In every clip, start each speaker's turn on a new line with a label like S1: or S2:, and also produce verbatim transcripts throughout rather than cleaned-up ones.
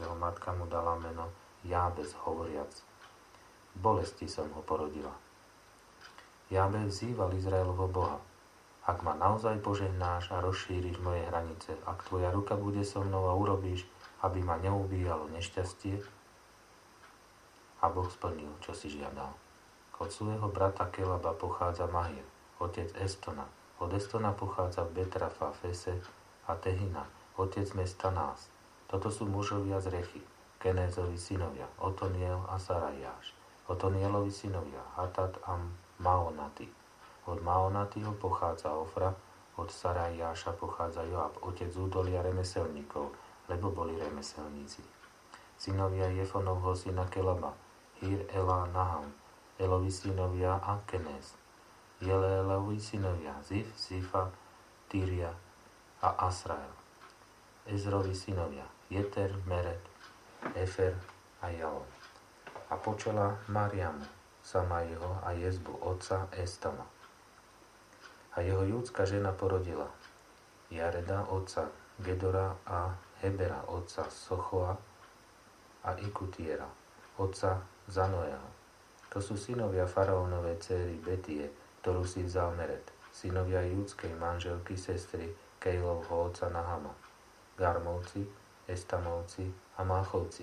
S1: jeho matka mu dala meno Jábez, hovoriac: v bolesti som ho porodila. Jábez vzýval Izraelovo Boha: ak ma naozaj požehnáš a rozšíriš moje hranice, ak tvoja ruka bude so mnou a urobíš, aby ma neubíjalo nešťastie, a Boh splnil, čo si žiadal. Od svojho brata Kelaba pochádza Mahir, otec Estona. Od Estona pochádza Betrafa, Fese a Tehina, otec mesta Nás. Toto sú mužovia z Rechy, Kenézovi synovia, Otoniel a Sarajáš. Otonielovi synovia, Hatat a Maonati. Od Maonatiho pochádza Ofra, od Sarajáša pochádza Joab, otec údolia remeselníkov, lebo boli remeselníci. Synovia Jefonovho syna Kelaba, Hir, Elá, Naham, Elovi synovia a Kenéz. Jeleelovi synovia, Zif, Zifa, Tyria a Asrael. Ezrovi synovia, Jeter, Meret, Efer a Jalon. A počala Mariamu, sama jeho a Jezbu, otca Estama. A jeho júdska žena porodila Jareda, otca Gedora a Hebera, otca Sochoa a Ikutiera, otca Zanoeho. To sú synovia faraónovej dcéry Betie, ktorú si vzal Meret, synovia júdskej manželky sestry Kejlovho otca Nahama, Garmovci, Estamovci a Máchovci.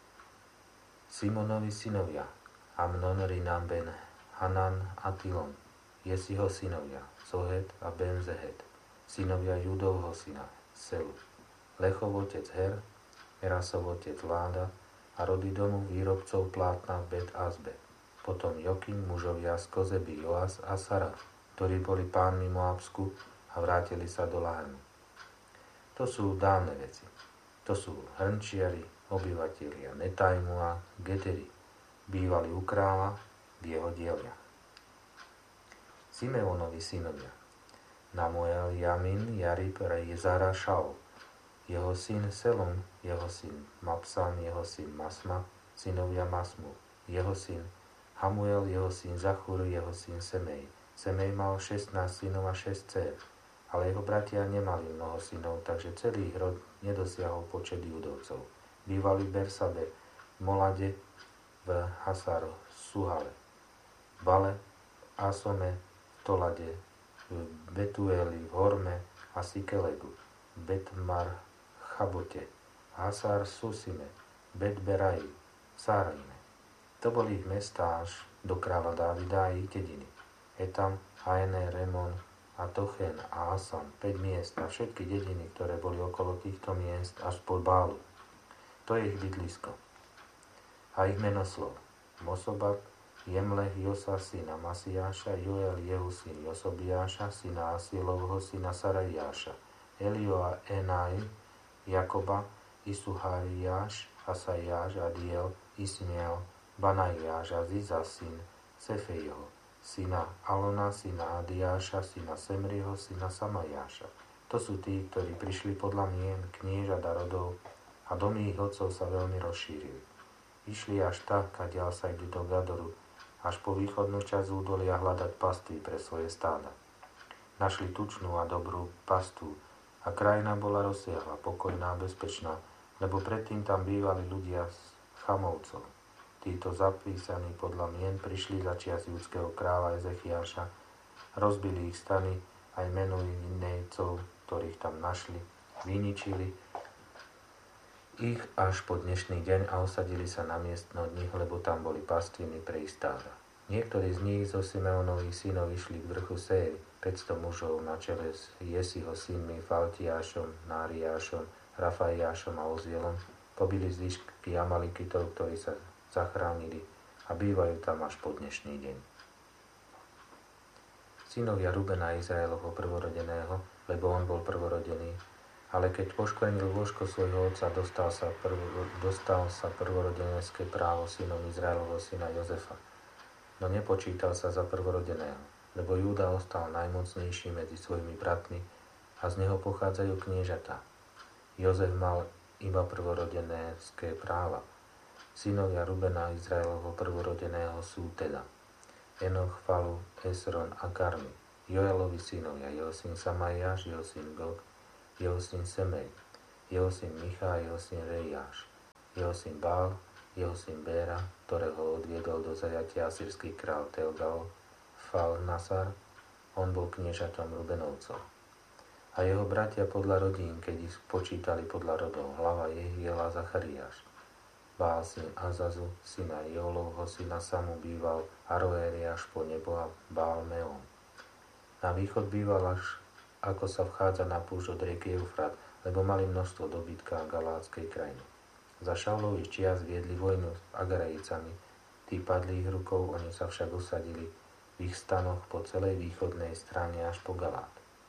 S1: Simonovi synovia, Amnon, Rinam, Ben, Hanan a Tilon, Jesiho synovia, Zohet a Ben Zehet, synovia Judovho syna, Selu, Lechov otec Her, Erasov otec Láda a rody domu výrobcov plátna v Bet Azbe. Potom Jokim, mužovia z Kozeby, Joas a Sara, ktorí boli pánmi Moabsku a vrátili sa do Láhemu. To sú dávne veci. To sú hrnčiari, obyvatelia Netajmu a Gederi, bývali u kráľa v jeho dielniach. Simeonovi synovia, Namuel, Jamin, Jarib, Jezara, Šaul, jeho syn Selom, jeho syn Mapsam, jeho syn Masma, synovia Masmu, jeho syn Hamuel, jeho syn Zachur, jeho syn Semej. Semej mal šestnásť synov a šesť dcér, ale jeho bratia nemali mnoho synov, takže celý ich rod nedosiahol počet judovcov. Bývali v Bersabe, v Molade, v Hasaro, Suhale, v Bale, Asome, v Tolade, v Betueli, v Horme a Sikelegu, v Betmar, Chabote, Hasar, Susime, Betberaji, Sárajme. To boli ich mestá až do kráľa Dávida a ich dediny. Etam, Haene, Remon a Tochen a Asan, päť miest a všetky dediny, ktoré boli okolo týchto miest až pod Bálu. To je ich bydlisko. A ich menoslov: Mosobak, Jemlech, Josa, syna Masiáša, Joel, Jehu, syn Josobiáša, syna Asielovho, syna Sarajáša, Elio a Enai, Jakoba, Isuhariáš, Asajáš, Adiel, Ismiel, Banajáš a Ziza, syn Sefejho, syna Alona, syna Adiáša, syna Semriho, syna Samajáša. To sú tí, ktorí prišli podľa mien, knieža a rodov, a domy ich otcov sa veľmi rozšírili. Išli až tak, kadiaľ sa idú do Gadoru, až po východnú časť údolia hľadať pastvy pre svoje stáda. Našli tučnú a dobrú pastu a krajina bola rozsiahla, pokojná a bezpečná, lebo predtým tam bývali ľudia z Chamovcov. Títo zapísaní podľa mien prišli za čias judského kráľa Ezechiáša, rozbili ich stany aj menujú Nejcov, ktorých tam našli, vyničili ich až po dnešný deň a osadili sa na miesto od nich, lebo tam boli pastviny pre ich stáda. Niektorí z nich zo Simeonových synov išli k vrchu Séry, päťsto mužov na čele s Jesiho synmi Faltiášom, Náriášom, Rafaiášom a Ozielom, pobili zvyšky Amalikitov, ktorí sa zachránili a bývajú tam až po dnešný deň. Synovia Rubena Izraelovho prvorodeného, lebo on bol prvorodený, ale keď poškvrnil lôžko svojho otca, dostal sa, prv, dostal sa prvorodenecké právo synom Izraelovho syna Jozefa, no nepočítal sa za prvorodeného, lebo Júda ostal najmocnejší medzi svojimi bratmi a z neho pochádzajú kniežatá. Jozef mal iba prvorodenecké práva. Synovia Rubena Izraelovho prvorodeného sú teda Enoch, Falu, Esron a Karmi, Joelovi synovia, jeho syn Samajáš, jeho syn Gog, jeho syn Semej, jeho syn Micha a jeho syn Rejáš. jeho syn Bál, jeho syn Béra, ktorého odviedol do zajatia asýrsky král Telgal Falnasar, on bol kniežaťom Rubenovcov. A jeho bratia podľa rodín, keď ich počítali podľa rodov, hlava Jehiela Zachariáš. Bál syn Azazu, syna Jolovho, syna Samu býval Aroériáš po nebo a Bál Meon. Na východ býval až ako sa vchádza na púšť od rieky Eufrat, lebo mali množstvo dobytka a galátskej krajiny. Za Šaulových čias viedli vojnu s Agarejcami, tí padli ich rukou, oni sa však usadili v ich stanoch po celej východnej strane až po Galát.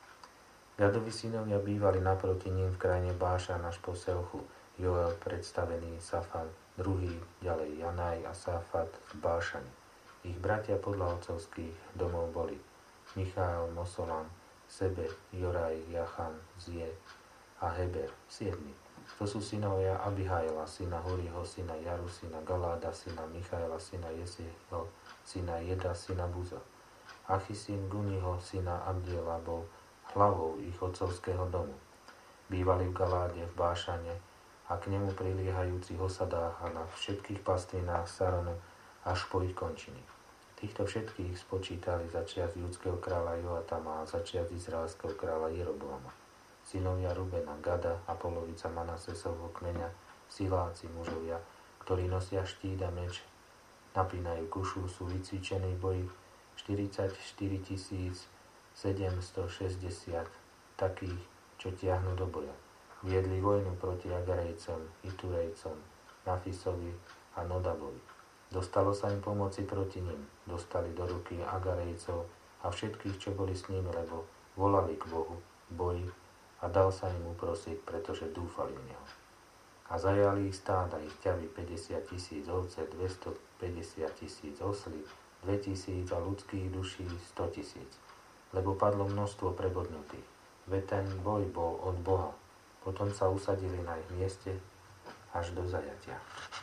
S1: Gadovi synovia bývali naproti ním v krajine Bášan až po Selchu, Joel predstavený, Safan, druhý, ďalej Janaj a Safat v Bášane. Ich bratia podľa otcovských domov boli Michael, Mosolam, Sebe, Joraj, Jachan, Zie a Heber, siedmi. To sú synovia Abihaila, syna Horiho, syna Jaru, syna Galáda, syna Michaela, syna Jesieho, syna Jeda, syna Buza. Achi, syn Guniho, syna Abdiela, bol hlavou ich otcovského domu. Bývali v Galáde, v Bášane a k nemu priliehajúcich osadách a na všetkých pastvinách Saronu až po ich končiny. Týchto všetkých spočítali za čias judského kráľa Joatama a za čias izraelského kráľa Jeroboama. Synovia Rubena, Gada a polovica Manasesovho kmeňa, siláci mužovia, ktorí nosia štít a meč, napínajú kušu, sú vycvičení v boji štyridsaťštyri tisíc sedemstošesťdesiat takých, čo tiahnu do boja. Viedli vojnu proti Agarejcom, Iturejcom, Nafisovi a Nodabovi. Dostalo sa im pomoci proti nim, dostali do ruky Agarejcov a všetkých, čo boli s nimi, lebo volali k Bohu v boji a dal sa im uprosiť, pretože dúfali v Neho. A zajali ich stáda, ich ťavy päťdesiat tisíc ovce, dvestopäťdesiat tisíc oslí, dvetisíc a ľudských duší sto tisíc. Lebo padlo množstvo prebodnutých. Veď ten boj bol od Boha. Potom sa usadili na ich mieste až do zajatia.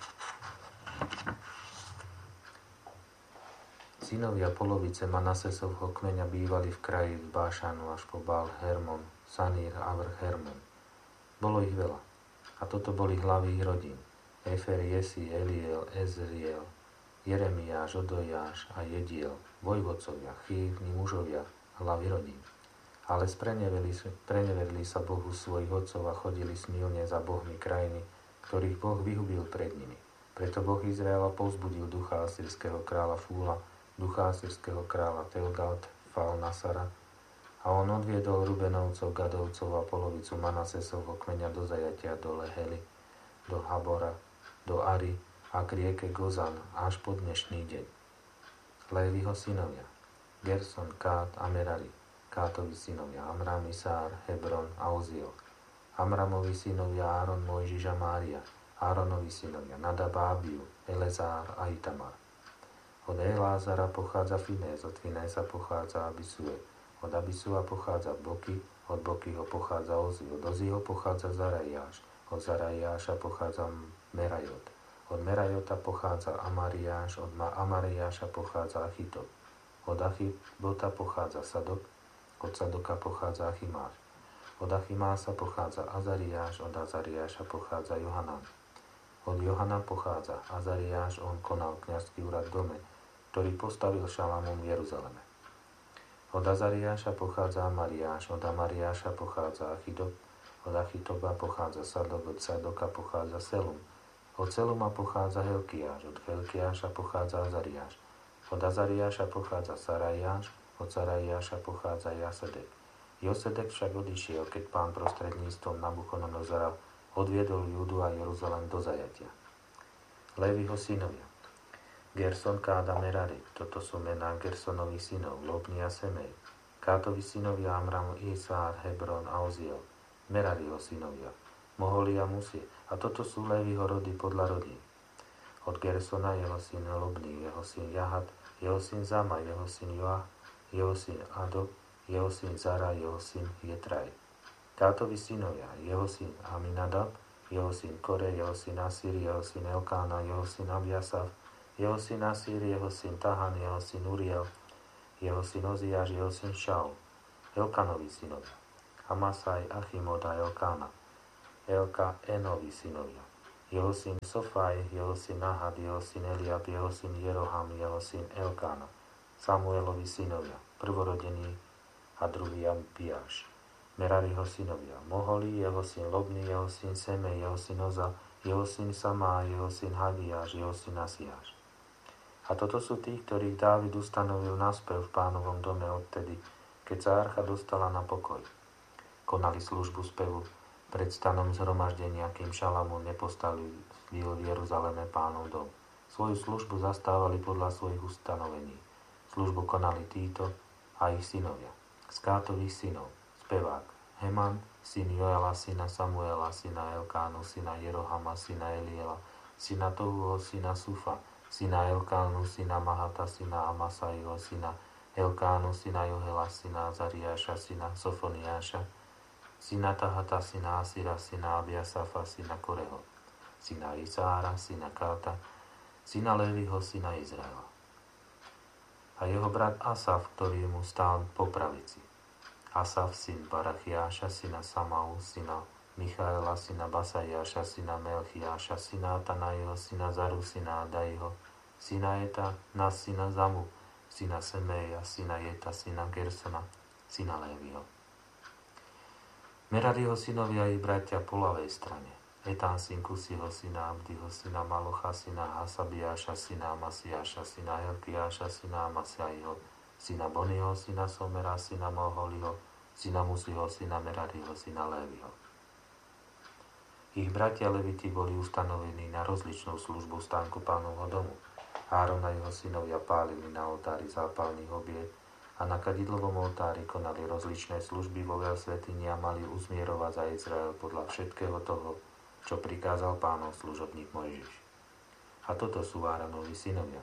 S1: Synovia polovice Manasesovho kmeňa bývali v kraji z Bášanu až po Bál Hermon, Sanír a vrch Hermon. Bolo ich veľa. A toto boli hlavy ich rodín. Efer, Jesi, Eliel, Ezriel, Jeremiáš, Odojáš a Jediel, vojvodcovia, chývni mužovia, hlavy rodín. Ale spreneverili sa Bohu svojich otcov a chodili smilne za bohmi krajiny, ktorých Boh vyhubil pred nimi. Preto Boh Izraela povzbudil ducha asýrskeho kráľa Fúla, ducha asýrskeho kráľa Telgalt Falnasara, a on odviedol Rubenovcov, Gadovcov a polovicu Manasesovho kmeňa do zajatia do Lehely, do Habora, do Ari a k rieke Gozan až po dnešný deň. Léviho synovia Gerson, Kát a Merari, Kátovi synovia Amram, Isár, Hebron a Oziel, Amramovi synovia Áron, Mojžiš a Mária, Áronovi synovia Nadab a Abiu, Elezár a Itamar. Od Elázara pochádza Finés, od Finésa pochádza Abisue, od Abisua pochádza Boky, od Bokyho pochádza Ozi, od Oziho pochádza Zarajáš, od Zarajáša pochádza Merajot, od Merajota pochádza Amariáš, od Amariáša pochádza Achitop, od Achibota pochádza Sadok, od Sadoka pochádza Achimáš, od Achimása pochádza Azariáš, od Azariáša pochádza Johanan. Od Johana pochádza Azariáš, on konal kňazský úrad v dome, ktorý postavil Šalamún v Jeruzaleme. Od Azariáša pochádza Amariáš, od Amariáša pochádza Achidop, od Achitoba pochádza Sadok, od Sadoka pochádza Selum, od Seluma pochádza Helkiáš, od Helkiáša pochádza Azariáš, od Azariáša pochádza Sarajáš, od Sarajáša pochádza Jasedek. Josedek však odišiel, keď Pán prostredníctvom Nabuchodonozora odviedol Júdu a Jeruzalém do zajatia. Léviho synovia Gerson, Kád a Merari, toto sú mená Gersonových synov, Lobni a Semej. Kátovi synovia Amram, Isár, Hebron a Oziel. Merariho synovia Moholi a Musi, a toto sú Léviho rody podľa rodín. Od Gersona jeho syn Lobni, jeho syn Jahat, jeho syn Zama, jeho syn Joach, jeho syn Ado, jeho syn Zara, jeho syn Jetraj. Kátovi synovia, jeho syn Aminadab, jeho syn Kore, jeho syn Asír, jeho syn Elkána, jeho syn Abiasaf, jeho syn Asír, jeho syn Tahan, jeho syn Uriel, jeho syn Oziáš, jeho syn Šaul. Elkanovi synovia Amasaj, Achimod a Elkána. Elka Enovi synovia jeho syn Sofaj, jeho syn Nahad, jeho syn Eliab, jeho syn Jeroham, jeho syn Elkána, Samuelovi synovia, prvorodený a druhý Abiáš. Merariho synovia, Moholi, jeho syn Lobný, jeho syn Semej, jeho syn Oza, jeho syn Samá, jeho syn Hadiáš, jeho syn Asiáš. A toto sú tí, ktorých Dávid ustanovil na spev v Pánovom dome odtedy, keď sa archa dostala na pokoj. Konali službu spevu pred stanom zhromaždenia, kým Šalamún nepostavil v Jeruzaleme Pánov dom. Svoju službu zastávali podľa svojich ustanovení. Službu konali títo a ich synovia. Z Kátových synov, spevák Heman, syn Joela, syna Samuela, syna Elkánu, syna Jerohama, syna Eliela, syna Tohuho, syna Sufa, syna Elkánu, syna Mahata, syna Amasaiho, syna Elkánu, syna Johela, syna Azariáša, syna Sofoniáša, syna Tahata, syna Asira, syna Abiasafa, syna Koreho, syna Isára, syna Káta, syna Leviho, syna Izraela. A jeho brat Asaf, ktorý mu stál po pravici. Asaf, syn Barachiáša, syna Samau, syna Michaela, syna Basajáša, syna Melchiáša, syna Atanaiho, syna Zaru, syna Adaiho, syna Eta, Nas, syna Zamu, syna Semeja, syna Jeta, syna Gersona, syna Léviho. Merariho synovia i bratia po ľavej strane. Etán, syn Kusiho, syna Abdiho, syna Malocha, syna Hasabiáša, syna Amasiáša, syna Helkiáša, syna Amasaiho, syna Boniho, syna Somera, syna Moholiho, syna Musiho, syna Merariho, syna Léviho. Ich bratia Leviti boli ustanovení na rozličnú službu v stánku Pánovho domu. Áron a jeho synovia pálili na oltári zápalných obiet a na kadidlovom oltári konali rozličné služby vo veľsvätyni a mali uzmierovať za Izrael podľa všetkého toho, čo prikázal Pánov služobník Mojžiš. A toto sú Áronovi synovia.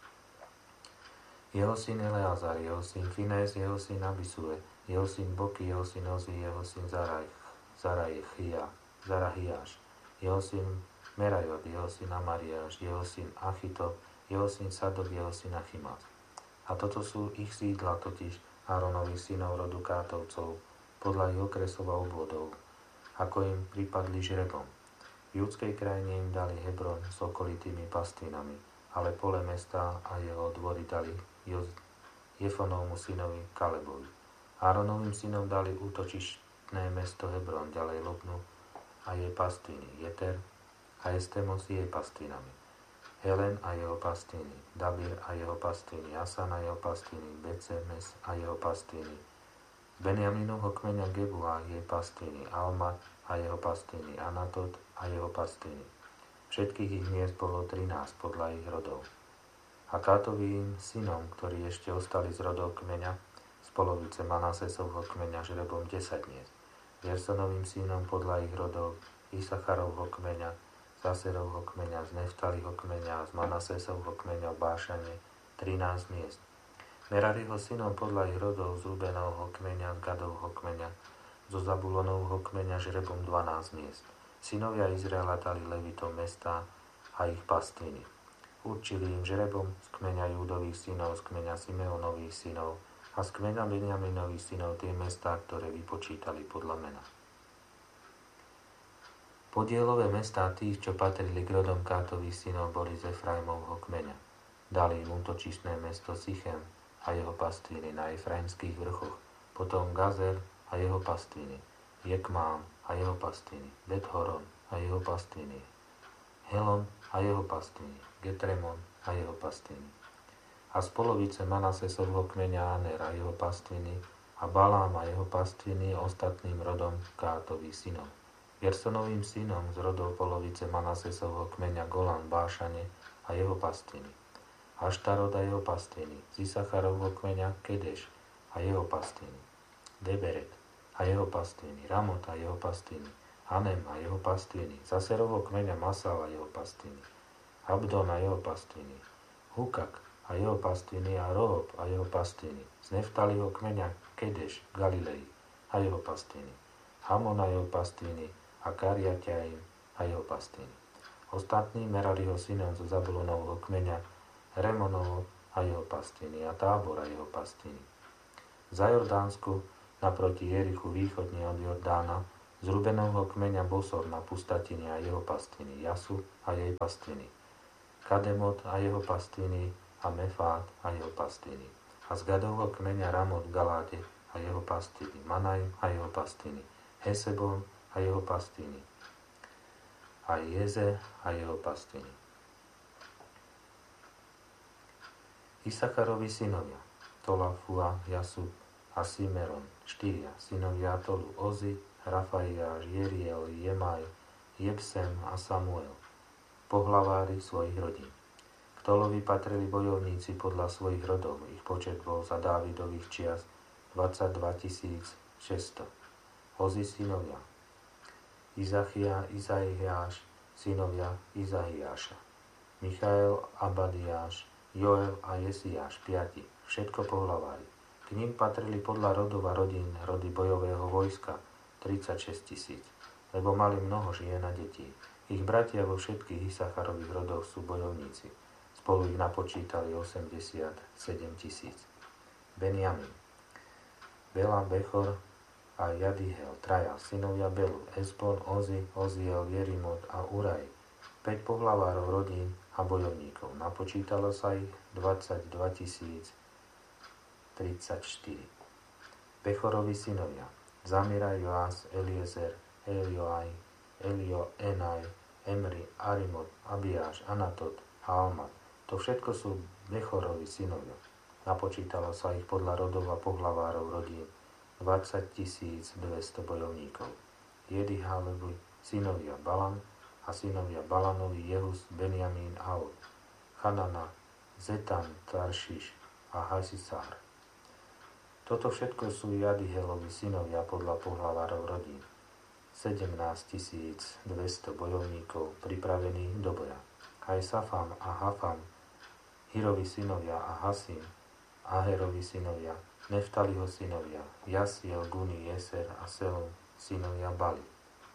S1: Jeho syn Eleazar, jeho syn Finés, jeho syn Abisue, jeho syn Boky, jeho syn Ozi, jeho syn Zarajchia, Zarahiáš, jeho syn Merajot, jeho syn Amariáš, jeho syn Achito, jeho syn Sadok, jeho syn Achimát. A toto sú ich sídla, totiž Áronových synov rodu Kátovcov, podľa ich okresov a obvodov, ako im pripadli žrebom. V judskej krajine im dali Hebron s okolitými pastvinami, ale pole mesta a jeho dvory dali Jefonovmu synovi Kalebovi. Áronovým synom dali útočištné mesto Hebron, ďalej Lobnu a jej pastviny, Jeter a Estemos jej pastvinami, Helen a jeho pastviny, Dabir a jeho pastviny, Asan a jeho pastviny, Becemes a jeho pastviny, Benjaminovho kmeňa Gebu a jej pastviny, Alma a jeho pastviny, Anatot a jeho pastviny. Všetkých ich miest bolo trinásť podľa ich rodov. A Kátovým synom, ktorí ešte ostali z rodov kmeňa, z polovice Manasesovho kmeňa žrebom desať miest. Gersonovým synom podľa ich rodov, Isacharovho kmeňa, Zaserovho kmeňa, z Neftaliho kmeňa a z Manasesovho kmeňa v Bášane trinásť miest. Merariho synom podľa ich rodov, z Rubenovho kmeňa, z Gadovho kmeňa, zo Zabulonovho kmeňa žrebom dvanásť miest. Synovia Izraela dali Levitom mestá a ich pastviny. Určili im žrebom z kmeňa Júdových synov, z kmeňa Simeonových synov a z kmeňa Benjaminových synov tie mestá, ktoré vypočítali podľa mena. Podielové mestá tých, čo patrili k rodom Kátových synov, boli z Efraimovho kmeňa. Dali im útočištné mesto Sichem a jeho pastviny na Efraimských vrchoch, potom Gazer a jeho pastviny, Jekmám a jeho pastviny, Bet-Horon a jeho pastviny, Helon a jeho pastviny, Getremon a jeho pastviny. A z polovice Manasesovho kmeňa Aner a jeho pastviny a Balám a jeho pastviny ostatným rodom Kátových synov. Gersonovým synom z rodov polovice Manasesovho kmeňa Golan Bášane a jeho pastviny. Aštarod a jeho pastviny, z Isacharovho kmeňa Kedeš a jeho pastviny, Deberet a jeho pastviny, Ramot a jeho pastviny, Hanem a jeho pastviny, Zaserovho kmeňa Masal a jeho pastviny, Abdon a jeho pastviny, Hukak a jeho pastviny a Rohob a jeho pastviny, z Neftaliho kmeňa Kedeš v Galilei a jeho pastviny, Hamon a jeho pastviny a Kariaťaim a jeho pastviny. Ostatní Merariho synom zo Zabulonovho kmeňa Remonovo a jeho pastviny a Tábor a jeho pastviny. Za Jordánsku naproti Jerichu východne od Jordána Z Rubenovho kmeňa Bosor na pustatine a jeho pastviny, Jasu a jej pastviny, Kademot a jeho pastviny a Mefát a jeho pastviny. A z Gadovho kmeňa Ramot v Galáde a jeho pastviny, Manajm a jeho pastviny, Hesebon a jeho pastviny, a Jezer a jeho pastviny. Isacharovi synovia, Tola, Fua, Jasub a Simeron, štyria, synovia Tolu, Ozi, Rafaia, Jeriel, Jemaj, Jebsem a Samuel, pohlavári svojich rodín. K Tolovi patrili bojovníci podľa svojich rodov, ich počet bol za Dávidových čias dvadsaťdva tisíc šesťsto. Ozi synovia, Izachia, Izaiáš, synovia Izaiáša, Michael, Abadiáš, Joel a Jesiáš, piati, všetko pohlavári. K ním patrili podľa rodov a rodín rody bojového vojska tridsaťšesť tisíc, lebo mali mnoho žien a detí. Ich bratia vo všetkých Isacharových rodoch sú bojovníci. Spolu ich napočítali osemdesiatsedem tisíc. Benjamin, Bela, Bechor a Jadihel, traja, synovia Belu, Esbon, Ozi, Oziel, Jerimot a Uraj, päť pohlavárov rodín a bojovníkov. Napočítalo sa ich dvadsaťdva tisíc tridsaťštyri. Bechorovi synovia, Zamira, Joás, Eliezer, Elioaj, Elioenaj, Emri, Arimot, Abiáš, Anatot a Alma. To všetko sú Bechorovi synovia. Napočítalo sa ich podľa rodov a pohlavárov rodín dvadsať tisíc dvesto bojovníkov. Jedihalevi synovia Balan a synovia Balanovi Jehus, Benjamín, Aod, Chanana, Zetan, Taršiš a Hasisár. Toto všetko sú Jadihelovi synovia podľa pohlavárov rodín. sedemnásť tisíc dvesto bojovníkov pripravení do boja. Aj Safam a Hafam, Hirovi synovia a Hasim, Aherovi synovia, Neftaliho synovia, Jasiel, Guni, Jeser a Selom, synovia Bali.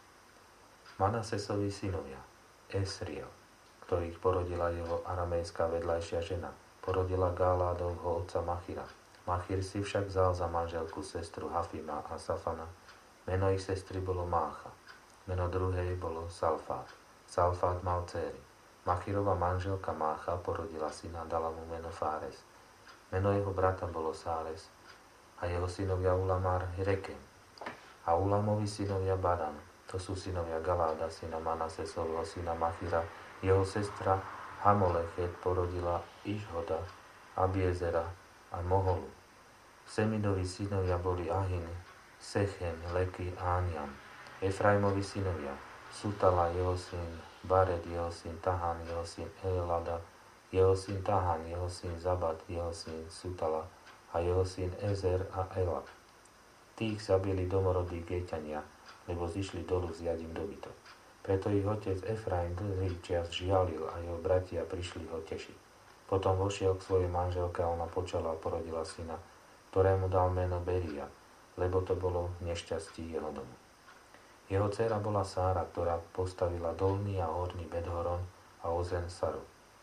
S1: Manasesovi synovia, Esriel, ktorých porodila jeho aramejská vedľajšia žena, porodila Gáládovho otca Machira. Machir si však vzal za manželku sestru Hafima a Safana. Meno ich sestry bolo Mácha. Meno druhej bolo Salfát. Salfát mal dcéry. Machirova manželka Mácha porodila syna, dala mu meno Fáres. Meno jeho brata bolo Sáres a jeho synovia Ulamar Rekem. A Ulamovi synovia Badan, to sú synovia Galáda, syna Manasesovho, syna Machira. Jeho sestra Hamolechet porodila Išhoda, Abiezera a Moholu. Semidovi synovia boli Ahin, Sechem, Leky a Aniam. Efraimovi synovia, Sutala, jeho syn, Bared, jeho syn, Tahan, jeho syn, Elelada, jeho syn Tahan, jeho syn Zabad, jeho syn Sutala a jeho syn Ezer a Elad. Tých zabili domorodí Géťania, lebo zišli dolu vziať im dobytok. Preto ich otec Efraim dlhý čas žialil a jeho bratia prišli ho tešiť. Potom vošiel k svojej manželke a ona počala a porodila syna, ktorému dal meno Beria, lebo to bolo nešťastí jeho domu. Jeho dcéra bola Sára, ktorá postavila dolný a horný Bedhoron a Ozen Saru.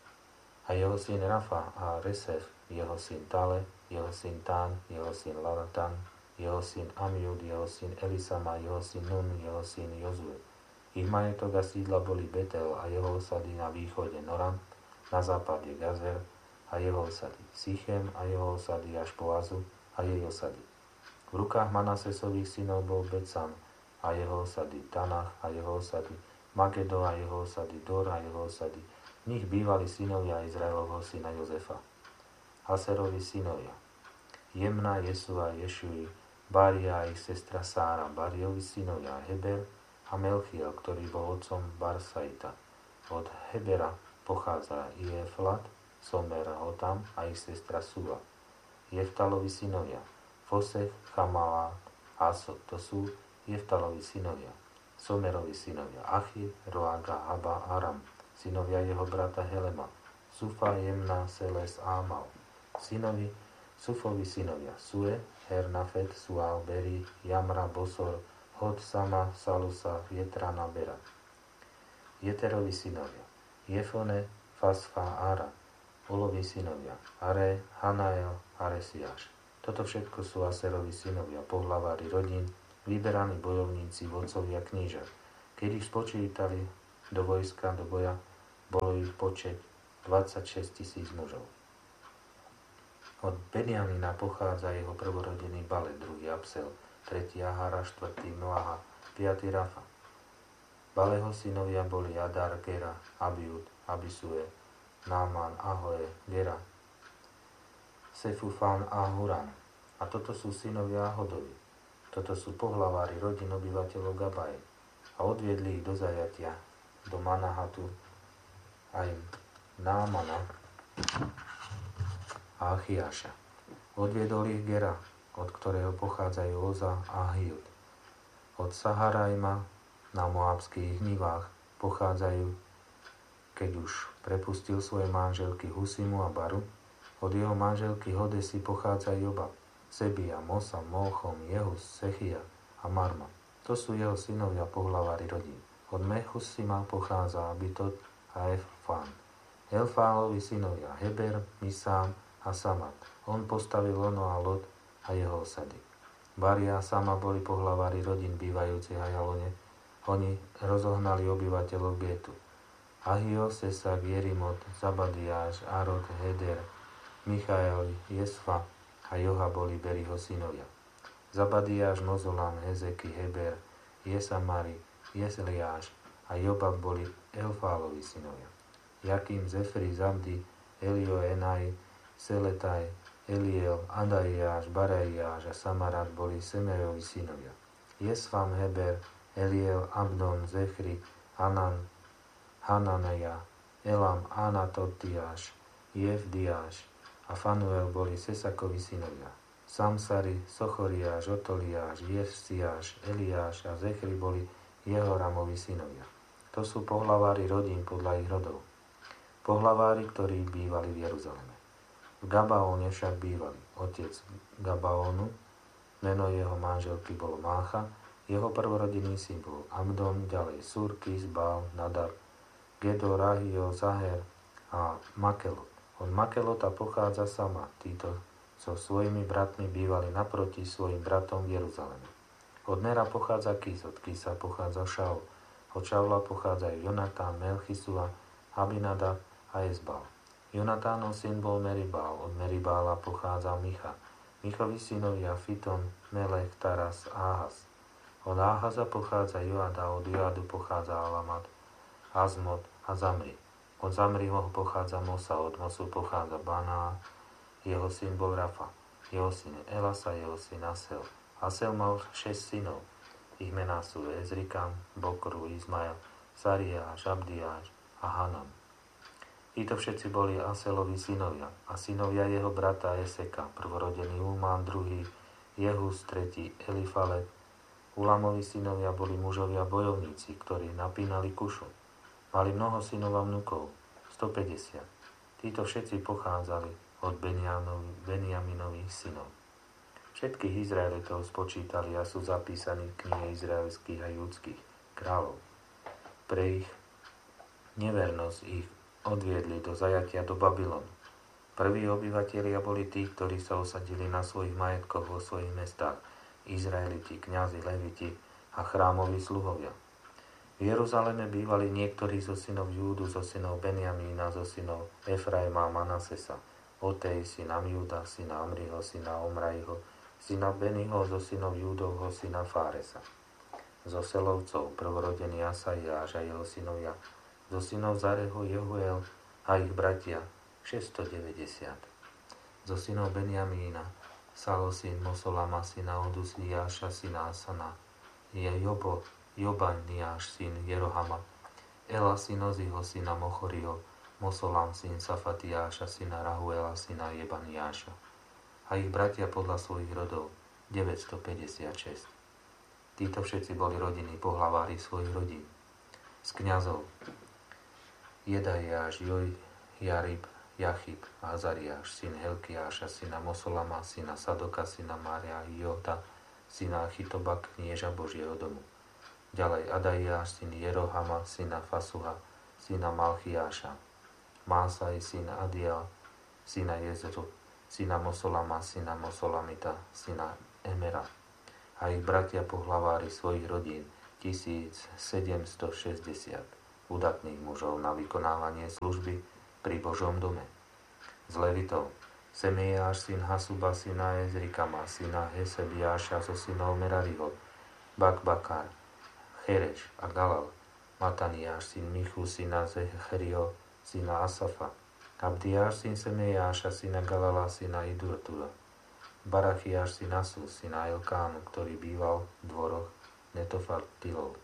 S1: A jeho syn Rafa a Resef, jeho syn Tale, jeho syn Tán, jeho syn Lalatan, jeho syn Amiud, jeho syn Elisama, jeho syn Nun, jeho syn Jozue. Ich majetok a sídla boli Betel a jeho osady na východe Noram, na západe Gazer a jeho osady Sichem a jeho osady až po Azu a jej osady. V rukách Manasesových synov bol Becam a jeho osady Tanach a jeho osady Magedo a jeho osady Dor a jeho osady. V nich bývali synovia Izraelovho syna Jozefa. Haserovi synovia Jemna, Jesua, Ješui, Baria a ich sestra Sára, Bariovi synovia Heber a Melchiel, ktorý bol otcom Barsaita. Od Hebera pochádza Jeflat, Somer, Hotam a ich sestra Sula. Jeftalovi synovia Fosech, Chamala, Asod, to sú Jeftalovi synovia. Somerovi synovia Achi, Roaga, Haba, Aram, synovia jeho brata Helema, Sufa, Jemna, Seles, Ámal. Synovi, Sufovi synovia Sue, Hernafet, Sual, Beri, Jamra, Bosor, Hod, Sama, Salusa, Jetrana, Bera. Jeterovi synovia Jefone, Fasfa, Ara. Ulovi synovia Are, Hanael a Resiáš. Toto všetko sú Aserovi synovia, pohlavári rodín vyberaní bojovníci, vodcovia kníža. Keď ich spočítali do vojska, do boja, bolo ich počet dvadsaťšesť tisíc mužov. Od Benjamina pochádza jeho prvorodený Balet, druhý Absel, tretí Ahara, štvrtý Mlaha, piaty Rafa. Baleho synovia boli Adar, Gera, Abiud, Abisue, Náman, Ahoe, Gera, Sefufán a Huram. A toto sú synovia Hodovi. Toto sú pohlavári rodín obyvateľov Gabaje. A odviedli ich do zajatia, do Manahatu, aj Námana a Achiáša. Odviedol ich Gera, od ktorého pochádzajú Oza a Hiud. Od Saharajma na moabských nivách pochádzajú, keď už prepustil svoje manželky Husimu a Baru, od jeho manželky Hodesi pochádza Jobab, Sebia, Mosa, Molchom, Jehus, Sechia a Marma. To sú jeho synovia pohlavári rodín. Od Mechusima pochádza Abitot a Elfán. Elfálovi synovia Heber, Misám a Samat. On postavil Ono a Lot a jeho osady. Baria a Sama boli pohlavári rodín bývajúcich a Jalone. Oni rozohnali obyvateľov Getu. Ahio, Sesak, Jerimot, Zabadiáš, Arod, Heder, Michael, Jesfa a Joha boli Beriho synovia. Zabadiáš, Mozolam, Hezeky, Heber, Jesamari, Jeseliáš a Jobab boli Elfálovi synovia. Jakým, Zefri, Zabdi, Elio, Enaj, Seletaj, Eliel, Adaiáš, Baraiáš a Samarat boli Semejovi synovia. Jesfam, Heber, Eliel, Abdon, Zechri, Anan, Hananeja, Elam, Anatotiáš, Jevdiáš a Fanuel boli Sesakovi synovia. Samsari, Sochoriáš, Otoliáš, Jefsiáš, Eliáš a Zechri boli Jehoramovi synovia. To sú pohlavári rodín podľa ich rodov. Pohlavári, ktorí bývali v Jeruzaleme. V Gabaóne však bývali otec Gabaónu, meno jeho manželky bolo Mácha, jeho prvorodený syn bol Abdon, ďalej Surkis, Bál, Nadab, Gedor, Ahio, Zaher a Makelot. Od Makelota pochádza Sama. Títo so svojimi bratmi bývali naproti svojim bratom v Jeruzaleme. Od Nera pochádza Kis, od Kisa pochádza Šaul. Od Šaula pochádzajú Jonatán, Melchisua, Abinadab a Ezbal. Jonatánov syn bol Meribál, od Meribála pochádza Micha. Michovi synovia Fiton, Melech, Taras a Ahaz. Od Ahaza pochádza Joada, od Joadu pochádza Alamat, Azmot a Zamri. Od Zamriho pochádza Mosa, od Mosu pochádza Baná, jeho syn bol Rafa, jeho syn Elasa, jeho syn Asel. Asel mal šesť synov. Ich mená sú Ezrikam, Bokru, Izmael, Sariáš, Abdiáš a Hanam. Títo všetci boli Aselovi synovia a synovia jeho brata Eseka, prvorodený Ulmán, druhý Jehus, tretí Elifalet. Ulamovi synovia boli mužovia bojovníci, ktorí napínali kušu. Mali mnoho synov a vnukov, stopäťdesiat. Títo všetci pochádzali od Benjaminových synov. Všetkých Izraelitov spočítali a sú zapísaní v knihe izraelských a judských kráľov. Pre ich nevernosť ich odviedli do zajatia do Babylonu. Prví obyvatelia boli tí, ktorí sa osadili na svojich majetkoch vo svojich mestách, Izraeliti, kňazi, leviti a chrámoví sluhovia. V Jeruzaleme bývali niektorí zo synov Júdu, zo synov Benjamína, zo synov Efraima a Manasesa, Otej, syna Júda, syna Amriho, syna Omrajho, syna Beniho, zo synov Júdovho, syna Fáresa. Zo Selovcov, prvorodený Asaiáš a jeho synovia, zo synov Zareho, Jehuel a ich bratia, šesťstodeväťdesiat. Zo synov Benjamína, Salo, syn Mosolama, syna Odusliáša, syna Asana, je Jobo, Jobaniáš, syn Jerohama, Ela, syn Oziho, syna Mochoriho, Mosolam, syn Safatiáša, syna Rahuela, syna Jebaniáša. A ich bratia podľa svojich rodov, deväťstopäťdesiatšesť. Títo všetci boli rodiny pohlavári svojich rodín. Z kňazov Jedajáš, Joj, Jarib, Jachib a Azariáš, syn Helkiáša, syna Mosolama, syna Sadoka, syna Mária, Jota, syna Achitobak, knieža Božieho domu. Ďalej Adaiáš, syn Jerohama, syna Fasuha, syna Malchiáša, Másaj, syn Adiel, syna Jezru, syna Mosolama, syna Mosolamita, syna Emera, a ich bratia pohlavári svojich rodín tisícsedemstošesťdesiat udatných mužov na vykonávanie služby pri Božom dome. Z Levitov Semejáš syn Hasuba syna Ezrikama syna Hesebiáša zo synov Merariho, Bakbakar, Chereš a Galal, Mataniáš syn Michu syna Zechrio syna Asafa, Abdiáš syn Semejáša syna Galala syna Idurtula, Barachiáš syn Asus syna Elkánu, ktorý býval v dvoroch Netofatilov.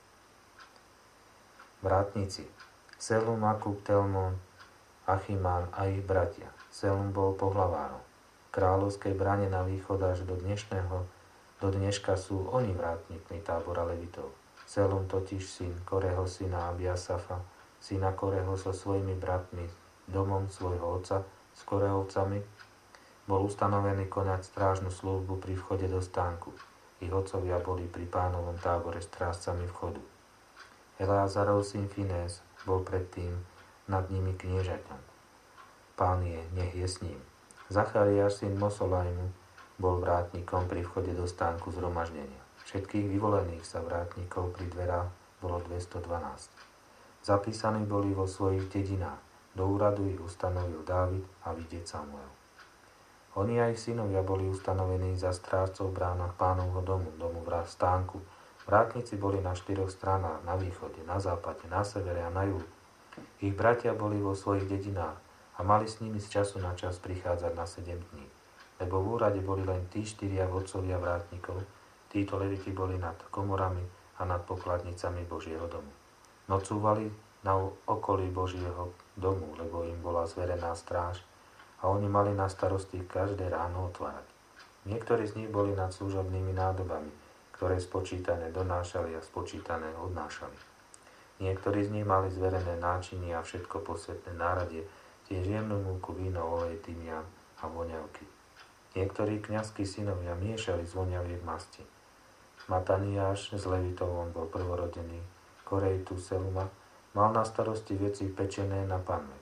S1: Vrátnici Selum, Akub, Telmon, Achimán a ich bratia. Selum bol pohlavárom. Kráľovskej brane na východ až do dnešného, do dneška sú oni vrátnikmi tábora Levitov. Selum totiž syn Koreho syna Abiasafa, syna Koreho so svojimi bratmi, domom svojho otca, s Korehovcami, bol ustanovený konať strážnu službu pri vchode do stánku. Ich otcovia boli pri pánovom tábore strážcami vchodu. Eleazarov syn Finés bol predtým nad nimi kniežaťom. Pán je, nech je s ním. Zachariáš syn Mosolajmu bol vrátnikom pri vchode do stánku zhromaždenia. Všetkých vyvolených sa vrátnikov pri dverách bolo dvestodvanásť. Zapísaní boli vo svojich dedinách. Do úradu ich ustanovil Dávid a vidieť Samuel. Oni a ich synovia boli ustanovení za strážcov v bránach pánovho domu, domu v stánku. Vrátnici boli na štyroch stranách, na východe, na západe, na severe a na juhu. Ich bratia boli vo svojich dedinách a mali s nimi z času na čas prichádzať na sedem dní. Lebo v úrade boli len tí štyria vodcovia vrátnikov, títo leviti boli nad komorami a nad pokladnicami Božieho domu. Nocúvali na okolí Božieho domu, lebo im bola zverená stráž a oni mali na starosti každé ráno otvárať. Niektorí z nich boli nad služobnými nádobami, ktoré spočítané donášali a spočítané odnášali. Niektorí z nich mali zverené náčinie a všetko posvetné náradie, tiež jemnú múku, víno, olej, tymián a voňavky. Niektorí kňazskí synovia miešali z voňaviek masti. Mataniáš z Levitov, on bol prvorodený, Korejtu Seluma, mal na starosti veci pečené na panve.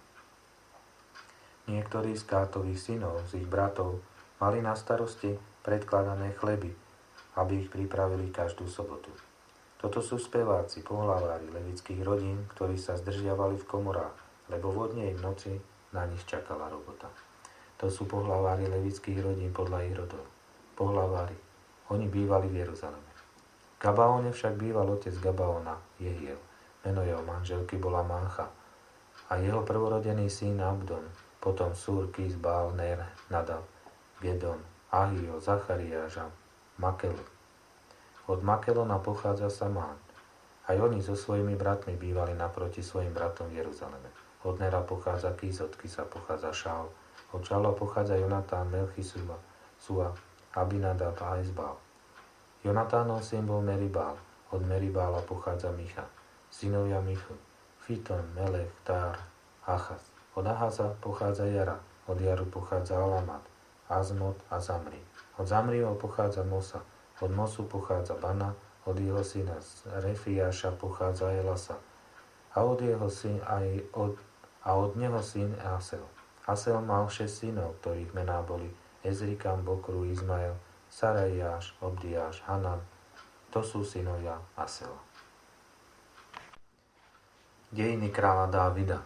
S1: Niektorí z Kátových synov, z ich bratov, mali na starosti predkladané chleby, aby ich pripravili každú sobotu. Toto sú speváci, pohlavári levických rodín, ktorí sa zdržiavali v komorách, lebo vodne v noci na nich čakala robota. To sú pohlavári levických rodín podľa ich rodov. Pohlavári. Oni bývali v Jeruzaleme. V Gabaone však býval otec Gabaona, Jehiel. Meno jeho manželky bola Mancha. A jeho prvorodený syn Abdon, potom Súr, Kis, Baal, Ner, Nadab, Gedon, Ahio, Zachariáš a Makelu. Od Makelona pochádza Samán. Aj oni so svojimi bratmi bývali naproti svojim bratom v Jeruzaleme. Od Nera pochádza Kis, od Kisa pochádza Šaul. Od Šaula pochádza Jonatán, Melchisua, Sua, Abinadab a Ezbal. Jonatánov syn bol Meribál. Od Meribála pochádza Micha. Synovia Michu, Fiton, Melech, Tár, Achaz. Od Ahaza pochádza Jara. Od Jaru pochádza Alamat, Azmot a Zamri. Od Zamriho pochádza Mosa. Od Mosu pochádza Bana. Od jeho syna Refiáša pochádza Elasa. A od jeho syn aj od a od neho syn Asel. Asel mal šesť synov, ktorých mená boli Ezrikam, Bokru, Izmael, Sarajáš, Obdiáš, Hanan. To sú synovia Asela. Dejiny kráľa Dávida.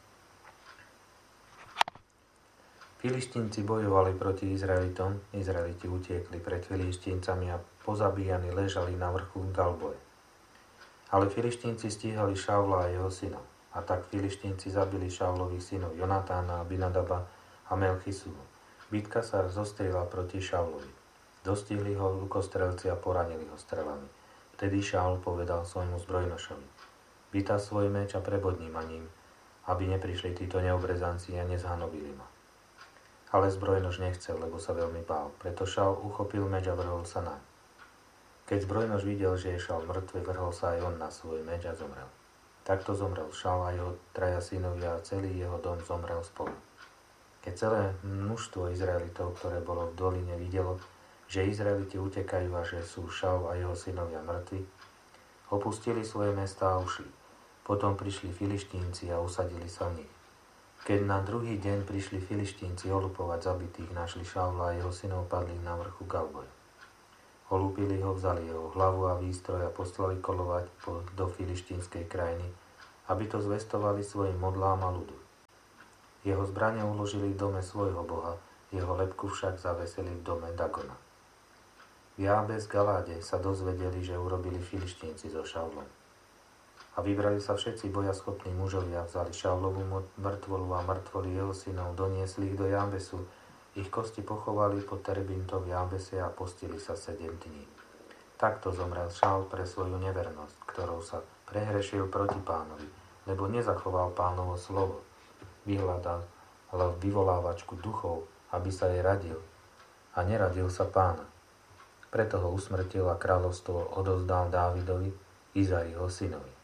S1: Filištínci bojovali proti Izraelitom, Izraeliti utiekli pred Filištíncami a pozabíjani ležali na vrchu Galboje. Ale Filištínci stíhali Šaula a jeho synov. A tak Filištínci zabili Šaulových synov Jonatána, Abinadaba a Melchisulu. Bitka sa zostrila proti Šaulovi. Dostihli ho lukostrelci a poranili ho strelami. Vtedy Šaul povedal svojmu zbrojnošovi: Vytá svoj meč a prebodni ma ním, aby neprišli títo neobrezanci a nezhanobili ma. Ale zbrojnoš nechcel, lebo sa veľmi bál. Preto Šaul uchopil meč a vrhol sa naň. Keď zbrojnoš videl, že je Šaul mŕtvy, vrhol sa aj on na svoj meč a zomrel. Takto zomrel Šaul a jeho traja synovia a celý jeho dom zomrel spolu. Keď celé množstvo Izraelitov, ktoré bolo v doline, videlo, že Izraeliti utekajú a že sú Šaul a jeho synovia mŕtvi, opustili svoje mestá a ušli. Potom prišli Filištínci a usadili sa v nich. Keď na druhý deň prišli Filištínci olupovať zabitých, našli Šaula a jeho synov padlých na vrchu Galboje. Olúpili ho, vzali jeho hlavu a výstroj a poslali kolovať po, do filištínskej krajiny, aby to zvestovali svojim modlám a ľudu. Jeho zbrane uložili v dome svojho boha, jeho lebku však zavesili v dome Dagona. V Jábes Galáde sa dozvedeli, že urobili filištínci so Šaulom. A vybrali sa všetci bojaschopní mužovia, vzali Šaulovu mŕtvolu a mŕtvoly jeho synov, doniesli ich do Jábesu, ich kosti pochovali pod terebintou v Jábese a postili sa sedem dní. Takto zomrel Šaul pre svoju nevernosť, ktorou sa prehrešil proti Pánovi, lebo nezachoval Pánovo slovo. Vyhľadal vyvolávačku duchov, aby sa jej radil, a neradil sa Pána. Preto ho usmrtil a kráľovstvo odovzdal Dávidovi, Izaiho synovi.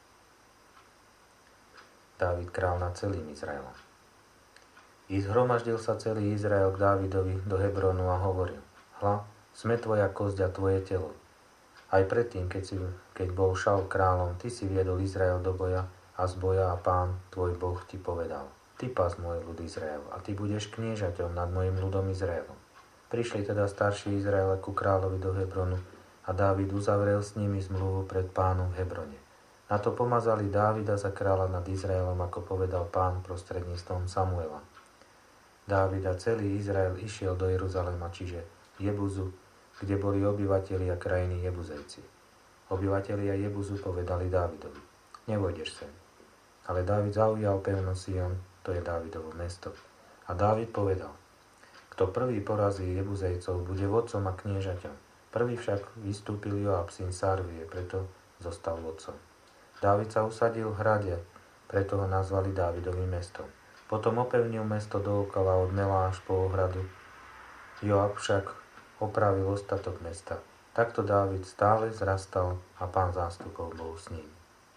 S1: Dávid král nad celým Izraelom. I zhromaždil sa celý Izrael k Dávidovi do Hebronu a hovoril: Hľa, sme tvoja kosť a tvoje telo. Aj predtým, keď, si, keď bol Šaul kráľom, ty si viedol Izrael do boja a z boja a Pán, tvoj Boh, ti povedal: Ty pás môj ľud Izrael a ty budeš kniežaťom nad mojim ľudom Izraelom. Prišli teda starší Izraela ku kráľovi do Hebronu a Dávid uzavrel s nimi zmluvu pred Pánom v Hebrone. Na to pomazali Dávida za kráľa nad Izraelom, ako povedal Pán prostredníctvom Samuela. Dávid a celý Izrael išiel do Jeruzalema, čiže Jebuzu, kde boli obyvatelia krajiny Jebuzejci. Obyvatelia Jebuzu povedali Dávidovi: Nevojdeš sem. Ale Dávid zaujal pevno Sion, to je Dávidovo mesto. A Dávid povedal: Kto prvý porazí Jebuzejcov, bude vodcom a kniežaťom. Prvý však vystúpil Joab, syn Sarvie, preto zostal vodcom. Dávid sa usadil v hrade, preto ho nazvali Dávidovým mestom. Potom opevnil mesto dookola od Mela až po ohradu. Joab však opravil ostatok mesta. Takto Dávid stále zrastal a Pán zástupov bol s ním.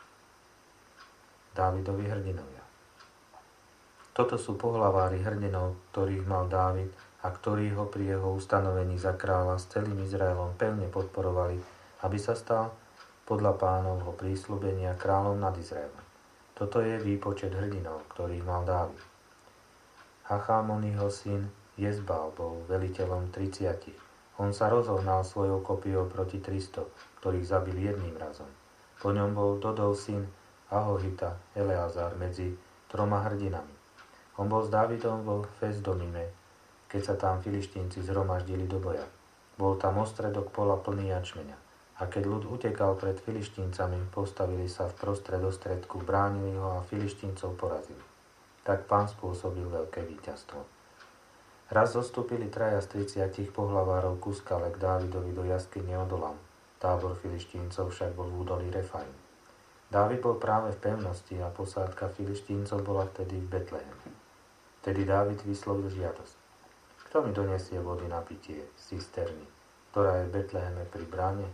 S1: Dávidovi hrdinovia. Toto sú pohlavári hrdinov, ktorých mal Dávid a ktorí ho pri jeho ustanovení za kráľa s celým Izraelom pevne podporovali, aby sa stal podľa Pánovho prísľubenia kráľom nad Izraelom. Toto je výpočet hrdinov, ktorých mal Dávid. Hachámonyho syn Jezbal bol veliteľom tridsiatich. On sa rozohnal svojou kopiou proti tristo, ktorých zabil jedným razom. Po ňom bol Dodov syn Ahohita Eleazar medzi troma hrdinami. On bol s Dávidom vo Fesdomime, keď sa tam filištínci zhromaždili do boja. Bol tam ostredok pola plný jačmeňa. A keď ľud utekal pred filištíncami, postavili sa v prostred ostredku, bránili ho a filištíncov porazili. Tak Pán spôsobil veľké víťazstvo. Raz zostúpili traja z tridsiatich pohlavárov ku skale k Dávidovi do jaskyne Odolam. Tábor filištíncov však bol v údolí Refaim. Dávid bol práve v pevnosti a posádka filištíncov bola vtedy v Betleheme. Vtedy Dávid vyslovil žiadosť: Kto mi donesie vody na pitie z cisterny, ktorá je v Betleheme pri bráne?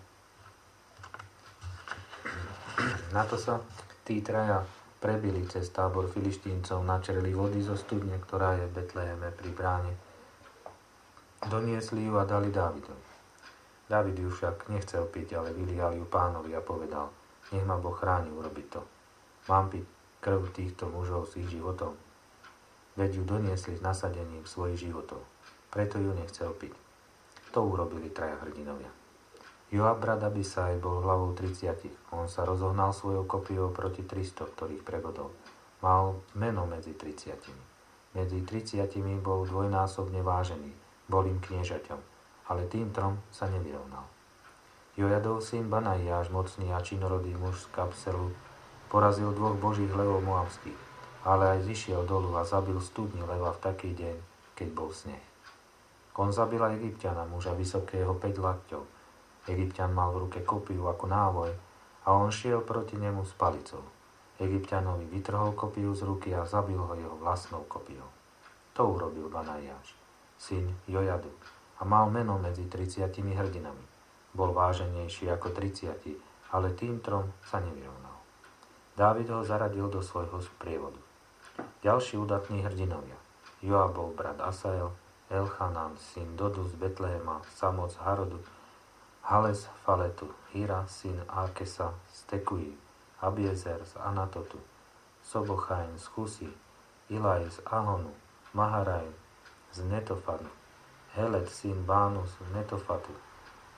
S1: Na to sa tí traja prebili cez tábor filištíncov, načerli vody zo studne, ktorá je v Betleheme pri bráne. Doniesli ju a dali Dávidovi. Dávid ju však nechcel piť, ale vylial ju Pánovi a povedal: Nech ma Boh chráni urobiť to. Mám piť krv týchto mužov s ich životom? Veď ju doniesli s nasadením svojich životov. Preto ju nechcel piť. To urobili traja hrdinovia. Joab brat Abisaj bol hlavou tridsiatich. On sa rozohnal svojou kopiou proti tristo, ktorých prebodol. Mal meno medzi tridsiatimi. Medzi tridsiatimi bol dvojnásobne vážený. Bol im kniežaťom, ale tým trom sa nevyrovnal. Jojadov syn Banaiáš, mocný a činorodý muž z Kapselu, porazil dvoch božích levov moabských, ale aj zišiel dolu a zabil studni leva v taký deň, keď bol sneh. On zabil aj Egypťana, muža vysokého päť lakťov. Egypťan mal v ruke kopiu ako návoj a on šiel proti nemu s palicou. Egypťanovi vytrhol kopiu z ruky a zabil ho jeho vlastnou kopiou. To urobil Banaiáš, syn Jojadu, a mal meno medzi tridsiatimi hrdinami. Bol váženejší ako tridsiati, ale tým trom sa nevyrovnal. Dávid ho zaradil do svojho sprievodu. Ďalší udatní hrdinovia: Joab bol brat Asael, Elchanan, syn Dodu z Betlehema, Samoc z Harodu, Hales Faletu, Hira, syn Akesa z Tekuji, Abiezer z Anatotu, Sobochaim z Chusy, Ilaj z Ahonu, Maharaj z Netofanu, Heled, syn Bánu z Netofatu,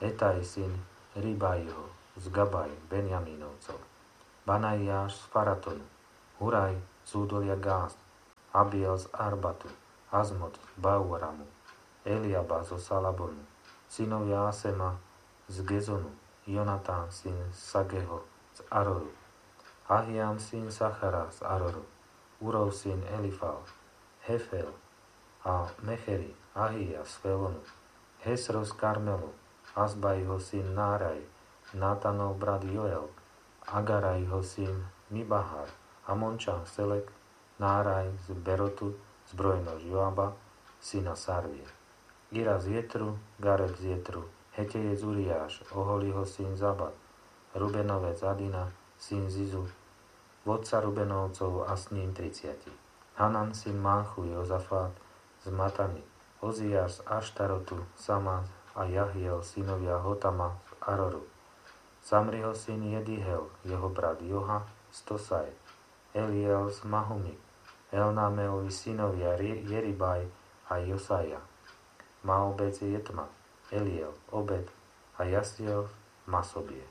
S1: Etaj syn Ribajho z Gabaj Benjamínovcov, Banaiáš z Faratonu, Huraj z údolia Gáz, Abiel z Arbatu, Azmot z Bauramu, Eliaba zo Salabonu, synovia Asema z Gezonu, Jonatán syn Sageho z Aroru, Ahiam syn Sachara z Aroru, Urov syn Elifal, Hefel a Mecheri, Ahia z Felonu, Hesro z Karmelu, Azbajho syn Náraj, Nátanov brat Joel, Agarajho syn Mibahar, Amončan Selek, Náraj z Berotu, zbrojnož Joaba, syna Sarvie, Ira z Jetru, Gareb z Jetru, Hetejec Uriáš, Oholiho syn Zabat, Rubenovec Adina, syn Zizu, vodca Rubenovcov a s ním triciati, Hanan syn Máchu, Jozafát z Matany, Oziáš z Aštarotu, Sama a Jahiel, synovia Hotama z Aroru, Samriho syn Jedihel, jeho brat Joha z Tosaj, Eliel z Mahumi, Elnámeovi synovia Jeribaj a Josaja, Maobec je Jetma, Eliel, Obed a Jasiel Masobie.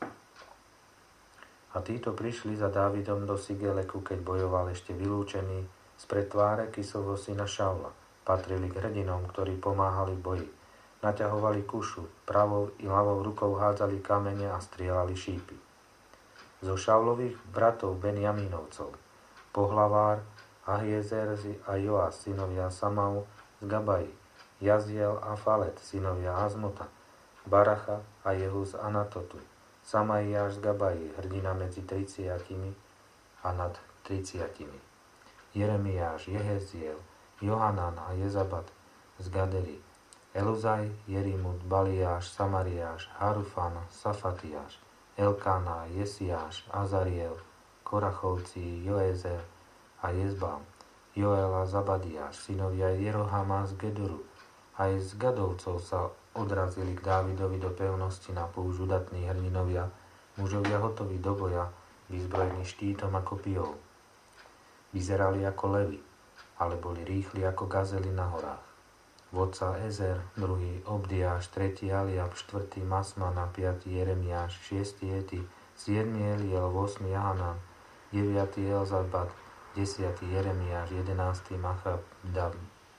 S1: A títo prišli za Dávidom do Sigeleku, keď bojoval ešte vylúčený spred tváre Kisovho syna Šaula. Patrili k hrdinom, ktorí pomáhali v boji. Naťahovali kušu, pravou i ľavou rukou hádzali kamene a strieľali šípy. Zo Šaulových bratov Benjamínovcov, pohlavár Ahiezer a Joas, synovia Samau z Gabaji, Jaziel a Falet, synovia Azmota, Baracha a Jehu z Anatotu, Samaiáš z Gabaji, hrdina medzi triciatimi a nad triciatimi, Jeremiáš, Jeheziel, Johanan a Jezabat z Gaderi, Eluzaj, Jerimut, Baliáš, Samariáš, Harufan, Safatiáš, Elkána, Jesiáš, Azariel, Korachovci, Joezer a Jezbám, Joel a Zabadiáš, synovia Jerohama z Gedoru. Aj z Gadovcov sa odrazili k Dávidovi do pevnosti na púšť udatní hrdinovia, mužovia hotoví do boja, vyzbrojení štítom a kopijou. Vyzerali ako levy, ale boli rýchli ako gazely na horách. Vodca Ezer, druhý Obdiáš, tretí Aliab, štvrtý Masmana, piatý Jeremiáš, šiestý Eti, siedmy Eliel, osmy Jahanan, deviatý Elzabat, desiatý Jeremiáš, jedenásty Machabdabnaj.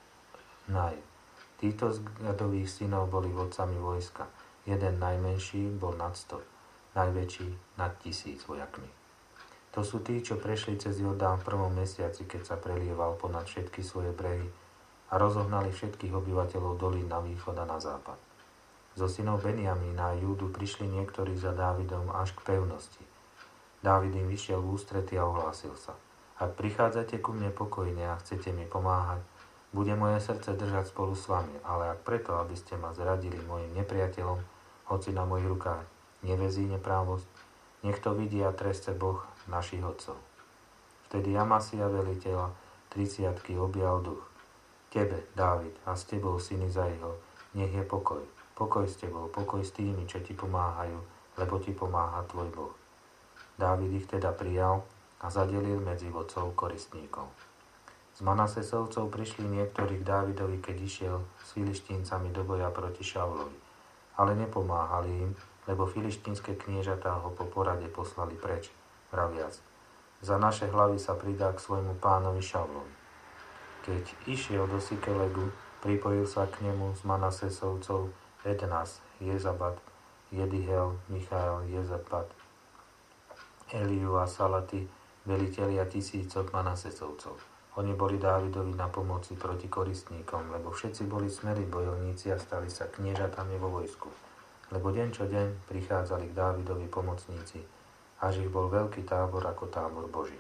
S1: Títo z Gadových synov boli vodcami vojska. Jeden najmenší bol nad sto, najväčší nad tisíc vojakmi. To sú tí, čo prešli cez Jordán v prvom mesiaci, keď sa prelieval ponad všetky svoje brehy a rozohnali všetkých obyvateľov dolín na východ a na západ. Zo synov Benjamína a Júdu prišli niektorí za Dávidom až k pevnosti. Dávid im vyšiel v ústrety a ohlásil sa: Ak prichádzate ku mne pokojne a chcete mi pomáhať, bude moje srdce držať spolu s vami, ale ak preto, aby ste ma zradili mojim nepriateľom, hoci na mojich rukách nevezí neprávosť, nech to vidí a treste Boh našich otcov. Vtedy Amasia veliteľa triciatky objal duch. Tebe, Dávid, a s tebou, syny Zaiho, nech je pokoj. Pokoj s tebou, pokoj s tými, čo ti pomáhajú, lebo ti pomáha tvoj Boh. Dávid ich teda prijal a zadelil medzi vodcov koristníkov. Z Manasesovcov prišli niektorí k Dávidovi, keď išiel s filištíncami do boja proti Šaulovi, ale nepomáhali im, lebo filištínske kniežatá ho po porade poslali preč, vraviac: Za naše hlavy sa pridá k svojmu pánovi Šaulovi. Keď išiel do Sikelegu, pripojil sa k nemu z Manasesovcov Ednas, Jezabat, Jedihel, Michael, Jezabat, Eliu a Salati, velitelia tisícok Manasesovcov. Oni boli Dávidovi na pomoci proti koristníkom, lebo všetci boli smelí bojovníci a stali sa kniežatami vo vojsku. Lebo deň čo deň prichádzali k Dávidovi pomocníci, až ich bol veľký tábor ako tábor Boží.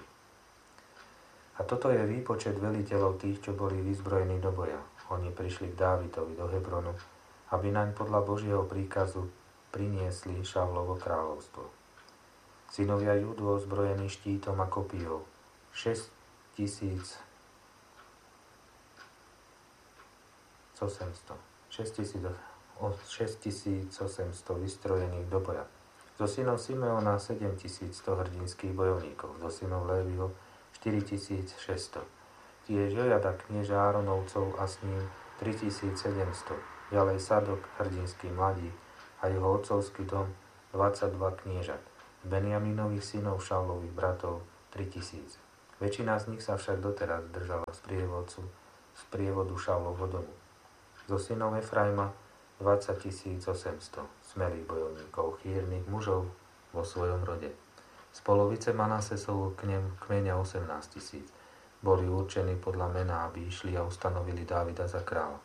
S1: A toto je výpočet veliteľov tých, čo boli vyzbrojení do boja. Oni prišli k Dávidovi do Hebronu, aby naň podľa Božieho príkazu priniesli Šavlovo kráľovstvo. Synovia Júdu ozbrojení štítom a kopijou, šesť tisíc osemsto, šesť tisíc osemsto vystrojených do boja. Zo synov Simeona sedemtisícsto hrdinských bojovníkov, zo synov Léviho štyritisícšesťsto. Tiež Jojada knieža Áronovcov a s ním tritisícsedemsto. Ďalej Sadok, hrdinský mladík, a jeho otcovský dom dvadsaťdva kniežat. Z Benjamínových synov Šaulových bratov tritisíc. Väčšina z nich sa však doteraz držala z prievodcu, z prievodu Šaulovho domu. Zo synov Efraima dvadsaťtisíc osemsto smelých bojovníkov, chýrnych mužov vo svojom rode. Z polovice Manasesovho kmeňa osemnásťtisíc boli určení podľa mena, aby išli a ustanovili Dávida za kráľa.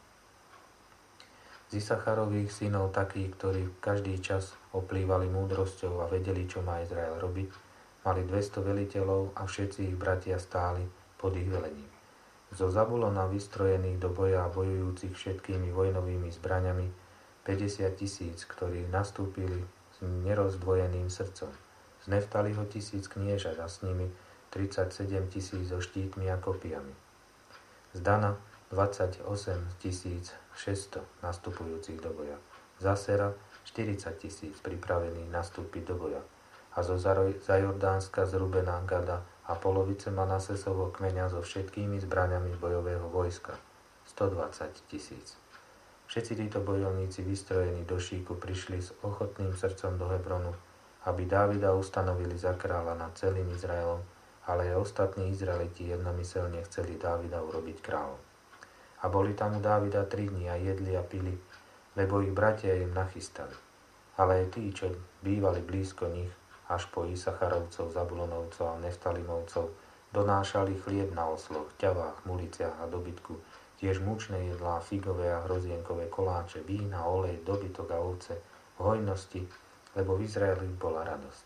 S1: Z Isacharových synov takí, ktorí každý čas oplývali múdrosťou a vedeli, čo má Izrael robiť, mali dvesto veliteľov a všetci ich bratia stáli pod ich velením. Zo Zabulona vystrojených do boja a bojujúcich všetkými vojnovými zbraňami päťdesiat tisíc, ktorí nastúpili s nerozdvojeným srdcom. Z Neftaliho tisíc kniežat a s nimi tridsaťsedem tisíc so štítmi a kopiami. Z Dana dvadsaťosem tisíc šesťsto nastupujúcich do boja. Z Asera štyridsať tisíc pripravených nastúpiť do boja. A zo Zajordánska, z Rubena, Gada a polovice Manasesovho kmeňa so všetkými zbraňami bojového vojska stodvadsať tisíc. Všetci títo bojovníci vystrojení do šíku prišli s ochotným srdcom do Hebronu, aby Dávida ustanovili za kráľa nad celým Izraelom, ale aj ostatní Izraeliti jednomyselne chceli Dávida urobiť kráľom. A boli tam u Dávida tri dni a jedli a pili, lebo ich bratia im nachystali. Ale aj tí, čo bývali blízko nich, až po Isacharovcov, Zabulonovcov a Neftalimovcov, donášali chlieb na osloch, ťavách, muliciach a dobytku, tiež mučné jedlá, figové a hrozienkové koláče, vína, olej, dobytok a ovce, v hojnosti, lebo v Izraeli bola radosť.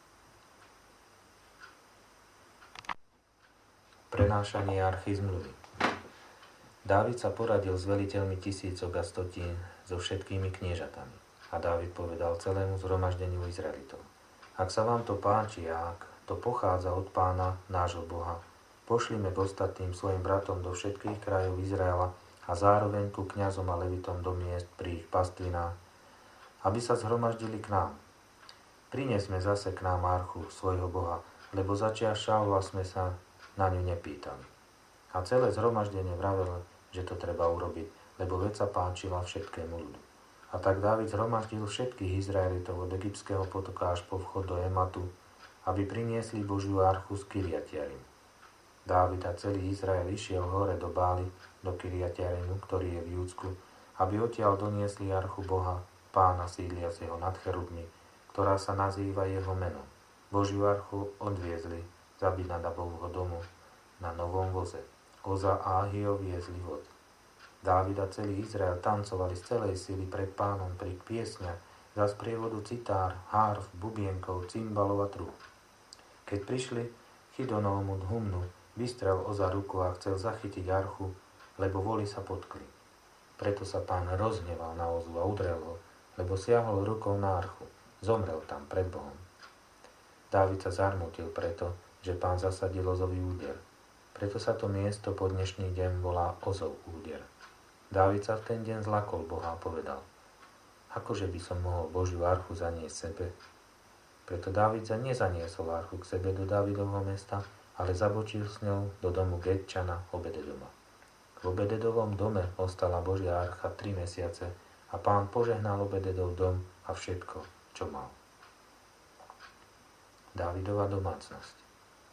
S1: Prenášanie archy zmluvy. Dávid sa poradil s veliteľmi tisícok a stotín so všetkými kniežatami. A Dávid povedal celému zhromaždeniu Izraelitov: Ak sa vám to páči a ak to pochádza od Pána, nášho Boha, pošlime k ostatným svojim bratom do všetkých krajov Izraela a zároveň ku kňazom a levitom do miest pri ich pastvinách, aby sa zhromaždili k nám. Priniesme zase k nám archu svojho Boha, lebo začiaľ Šaula sme sa na ňu nepýtali. A celé zhromaždenie vravelo, že to treba urobiť, lebo vec sa páčila všetkému ľudu. A tak Dávid zhromaždil všetkých Izraelitov od egyptského potoka až po vchod do Ematu, aby priniesli Božiu archu z Kiriatjarim. Dávid a celý Izrael išiel hore do Bály, do Kiriatjarimu, ktorý je v Júdsku, aby odtiaľ doniesli archu Boha, Pána sídliaceho nad cherubmi, ktorá sa nazýva jeho menom. Božiu archu odviezli z Abinadabovho domu na novom voze. Oza a Ahio viezli vod. Dávid a celý Izrael tancovali z celej sily pred Pánom pri piesňach za sprievodu citár, hárf, bubienkov, cymbalov a trúb. Keď prišli Chidonovmu humnu, vystrel Oza ruku a chcel zachytiť archu, lebo voli sa potkli. Preto sa Pán rozhneval na Ozu a udrel ho, lebo siahol rukou na archu. Zomrel tam pred Bohom. Dávid sa zarmutil preto, že Pán zasadil Ozový úder. Preto sa to miesto po dnešný deň volá Ozov úder. Dávid sa v ten deň zlakol Boha a povedal: Akože by som mohol Božiu archu zaniesť sebe? Preto Dávid sa nezaniesol archu k sebe do Dávidovho mesta, ale zabočil s ňou do domu Getčana Obededoma. V Obededovom dome ostala Božia archa tri mesiace a Pán požehnal Obededov dom a všetko, čo mal. Dávidova domácnosť.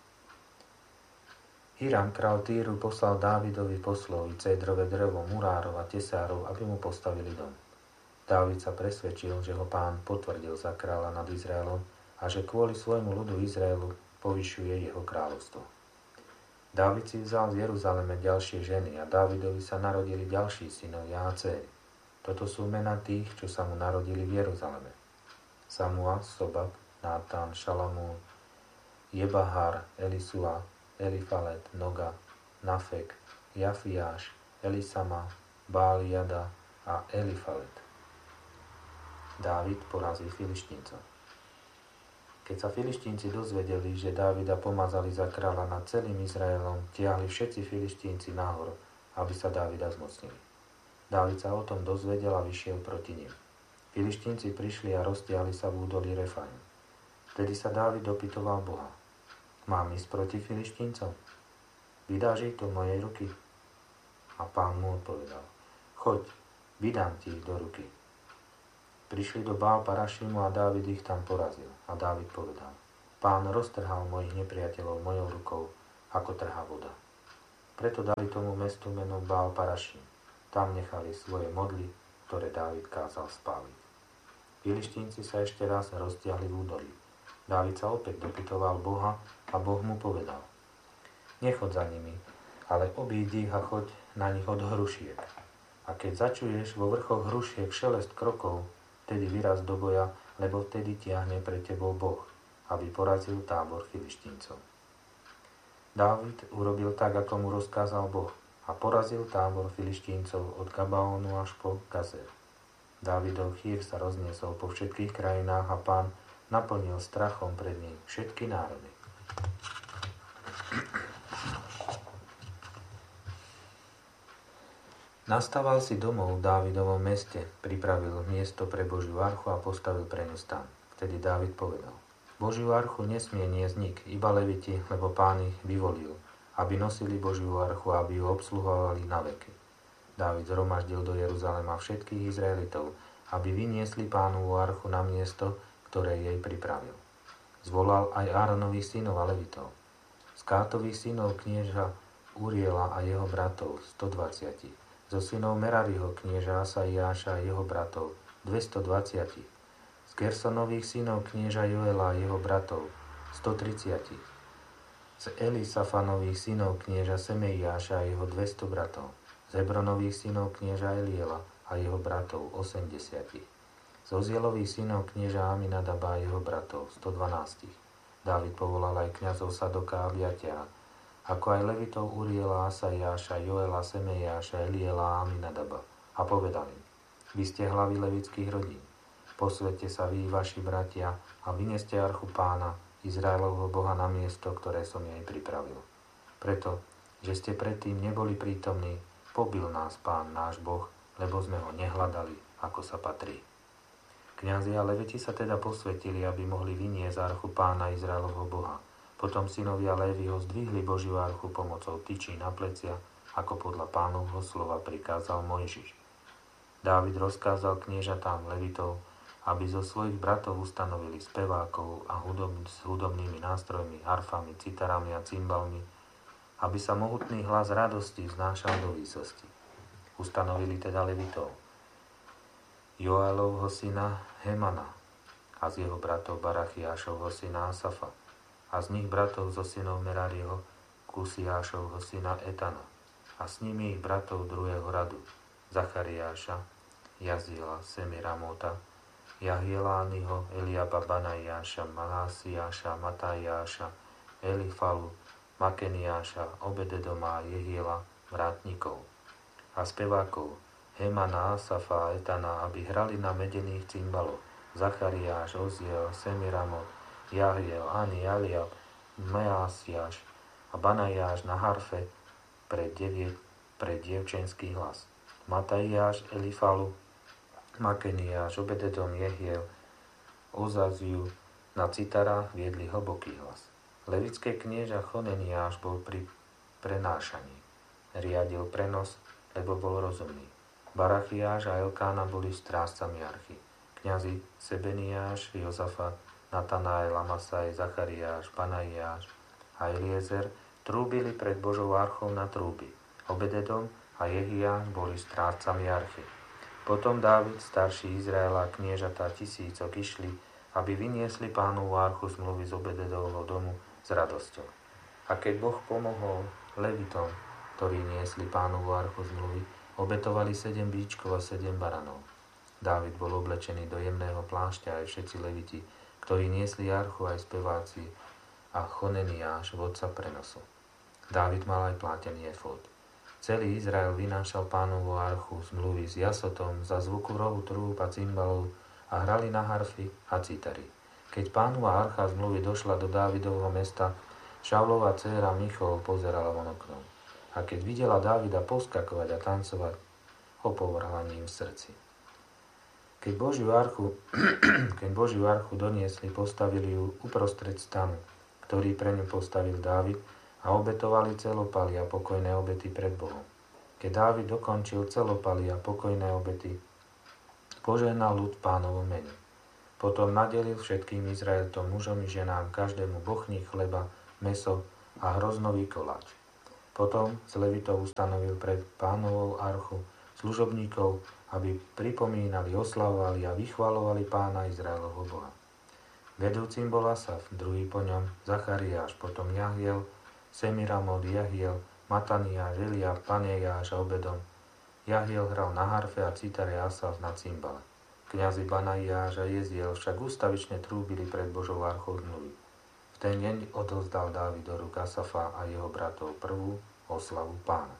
S1: Hiram, král Týru, poslal Dávidovi poslovi cédrové drevo, murárov a tesárov, aby mu postavili dom. Dávid sa presvedčil, že ho Pán potvrdil za kráľa nad Izraelom a že kvôli svojmu ľudu Izraelu povyšuje jeho kráľovstvo. Dávid si vzal z Jeruzaleme ďalšie ženy a Dávidovi sa narodili ďalší synovia a dcéry. Toto sú mená tých, čo sa mu narodili v Jeruzaleme: Samua, Sobab, Nátan, Šalamún, Jebahar, Elisua, Elifalet, Noga, Nafek, Jafiáš, Elisama, Báliada a Elifalet. Dávid porazí Filištíncov. Keď sa Filištínci dozvedeli, že Dávida pomazali za kráľa nad celým Izraelom, tiahli všetci Filištínci nahor, aby sa Dávida zmocnili. Dávid sa o tom dozvedel a vyšiel proti nim. Filištínci prišli a roztiahli sa v údolí Refaim. Vtedy sa Dávid dopytoval Boha: Mám ísť proti Filištíncom? Vydáš ich do mojej ruky? A Pán mu odpovedal: Choď, vydám ti ich do ruky. Prišli do Bál Parašimu a Dávid ich tam porazil. A Dávid povedal: Pán roztrhal mojich nepriateľov mojou rukou, ako trhá voda. Preto dali tomu mestu meno Bál Parašim. Tam nechali svoje modly, ktoré Dávid kázal spáliť. Filištínci sa ešte raz roztiahli v údolí. Dávid sa opäť dopytoval Boha a Boh mu povedal: Nechod za nimi, ale obídi ich a choď na nich od hrušiek. A keď začuješ vo vrchoch hrušiek šelest krokov, vtedy vyraz do boja, lebo vtedy tiahne pred tebou Boh, aby porazil tábor Filištíncov. Dávid urobil tak, ako mu rozkázal Boh, a porazil tábor Filištíncov od Gabaónu až po Gazer. Dávidov chýr sa rozniesol po všetkých krajinách a Pán naplnil strachom pred ním všetky národy. Nastaval si domov v Dávidovom meste, pripravil miesto pre Božiu archu a postavil pre ňu stan. Vtedy Dávid povedal: Božiu archu nesmie niesť nik, iba leviti, lebo Pán ich vyvolil, aby nosili Božiu archu a aby ju obsluhovali na veky. Dávid zhromaždil do Jeruzalema všetkých Izraelitov, aby vyniesli Pánovu archu na miesto, ktoré jej pripravil. Zvolal aj Áronových synov a levitov. Z Kátových synov knieža Uriela a jeho bratov stodvadsať. Zo synov Merariho knieža Asaiáša a jeho bratov dvestodvadsať. Z Gersonových synov knieža Joela a jeho bratov stotridsať. Z Elisafanových synov knieža Semeiáša a jeho dvesto bratov. Z Hebronových synov knieža Eliela a jeho bratov osemdesiat. Z Ozielových synov knieža Aminadaba a jeho bratov stodvanásť. Dávid povolal aj kňazov Sadoka a Abiatera, ako aj levitov Uriela, Asaiáša, Joela, Semeiáša, Eliela a Aminadaba, a povedal im: Vy ste hlavy levických rodín. Posvete sa vy, vaši bratia, a vyneste archu Pána, Izraelovho Boha, na miesto, ktoré som jej pripravil. Preto, že ste predtým neboli prítomní, pobil nás Pán, náš Boh, lebo sme ho nehľadali, ako sa patrí. Kňazi a leviti sa teda posvetili, aby mohli vyniesť archu Pána, Izraelovho Boha. Potom synovia Léviho zdvihli Božiu archu pomocou tyčí na plecia, ako podľa Pánovho slova prikázal Mojžiš. Dávid rozkázal kniežatám levitov, aby zo svojich bratov ustanovili spevákov a hudob, s hudobnými nástrojmi, harfami, citarami a cymbalmi, aby sa mohutný hlas radosti vznášal do výsosti. Ustanovili teda levitov Joelovho syna Hemana a z jeho bratov Barachiášovho syna Asafa, a z nich bratov zo synov Merariho Kusiášovho syna Etana, a s nimi ich bratov druhého radu Zachariáša, Jaziela, Semiramota, Jahielányho, Eliaba, Banaiáša, Mahasiáša, Matajáša, Elifalu, Makeniáša, Obededoma, Jehiela, vrátnikov a spevákov Hemana, Asafa a Etana, aby hrali na medených cymbaloch Zachariáš, Oziel, Semiramot, Jahiel, Ani, Eliab, Measiáš a Banajáš na harfe pre, devie, pre dievčenský hlas. Matajáš, Elifalu, Makeniáš, Obededom, Jehiel, Ozaziu na citarách viedli hlboký hlas. Levické knieža Choneniáš bol pri prenášaní. Riadil prenos, lebo bol rozumný. Barachiáš a Elkána boli strážcami archy. Kňazi Sebeniáš, Jozafat, Natanael, Amasaj, Zachariáš, Banaiáš a Eliezer trúbili pred Božou archou na trúby. Obededom a Jehia boli strážcami archy. Potom Dávid, starší Izraela, kniežatá tisícok išli, aby vyniesli Pánovu archu zmluvy z Obededovho domu s radosťou. A keď Boh pomohol levitom, ktorí niesli Pánovu archu zmluvy, obetovali sedem bíčkov a sedem baranov. Dávid bol oblečený do jemného plášťa, aj všetci leviti, ktorí niesli archu, aj speváci a Choneniáš, vodca prenosu. Dávid mal aj plátený efód. Celý Izrael vynášal Pánovu archu zmluvy s jasotom za zvuku rohu trúb a cymbalov a hrali na harfy a citary. Keď Pánova archa zmluvy došla do Dávidovho mesta, Šaulova dcéra Michol pozerala von oknom. A keď videla Dávida poskakovať a tancovať, opovrhla ním v srdci. Keď Božiu archu, keď Božiu archu doniesli, postavili ju uprostred stanu, ktorý pre ňu postavil Dávid, a obetovali celopaly a pokojné obety pred Bohom. Keď Dávid dokončil celopaly a pokojné obety, požehnal ľud Pánovom mene. Potom nadelil všetkým Izraelitom, mužom i ženám, každému bochník chleba, mäso a hroznový koláč. Potom z Levitov ustanovil pred Pánovou archu služobníkov, aby pripomínali, oslavovali a vychvalovali Pána Izraelovho Boha. Vedúcim bol Asaf, druhý po ňom Zachariáš, potom Jahiel, Semiramot, Jahiel, Mataniáš, Eliab, Panejáš a Obedom. Jahiel hral na harfe a citare, Asaf na cymbale. Kňazi Banajáš a Jeziel však ústavične trúbili pred Božou archou zmluvy. V ten deň odovzdal Dávid do rúk Asafa a jeho bratov prvú oslavu Pána.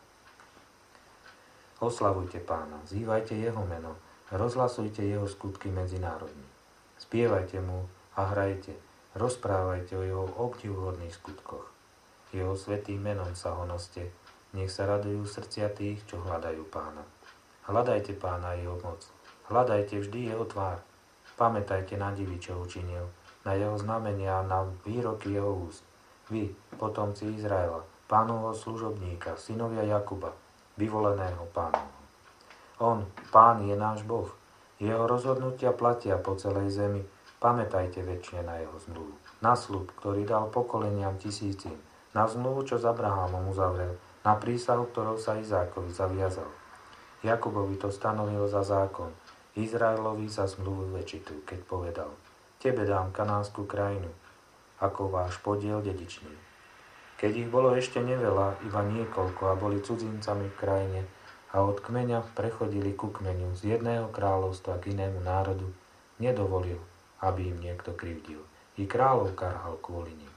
S1: Oslavujte Pána, vzývajte jeho meno, rozhlasujte jeho skutky medzi národmi. Spievajte mu a hrajte, rozprávajte o jeho obdivuhodných skutkoch. Jeho svätým menom sa honoste, nech sa radujú srdcia tých, čo hľadajú Pána. Hľadajte Pána jeho moc, hľadajte vždy jeho tvár. Pamätajte na divy, čo učinil, na jeho znamenia a na výroky jeho úst. Vy, potomci Izraela, Pánovho služobníka, synovia Jakuba, vyvoleného Pánovho. On, Pán, je náš Boh. Jeho rozhodnutia platia po celej zemi. Pamätajte večne na jeho zmluvu. Na sľub, ktorý dal pokoleniam tisícim. Na zmluvu, čo s Abrahámom uzavrel. Na prísahu, ktorou sa Izákovi zaviazal. Jakubovi to stanovil za zákon. Izraelovi za zmluvu večitú, keď povedal: Tebe dám kanánsku krajinu, ako váš podiel dedičný. Keď ich bolo ešte neveľa, iba niekoľko, a boli cudzincami v krajine, a od kmeňa prechodili ku kmeňu z jedného kráľovstva k inému národu, nedovolil, aby im niekto krivdil. I kráľov karhal kvôli nim.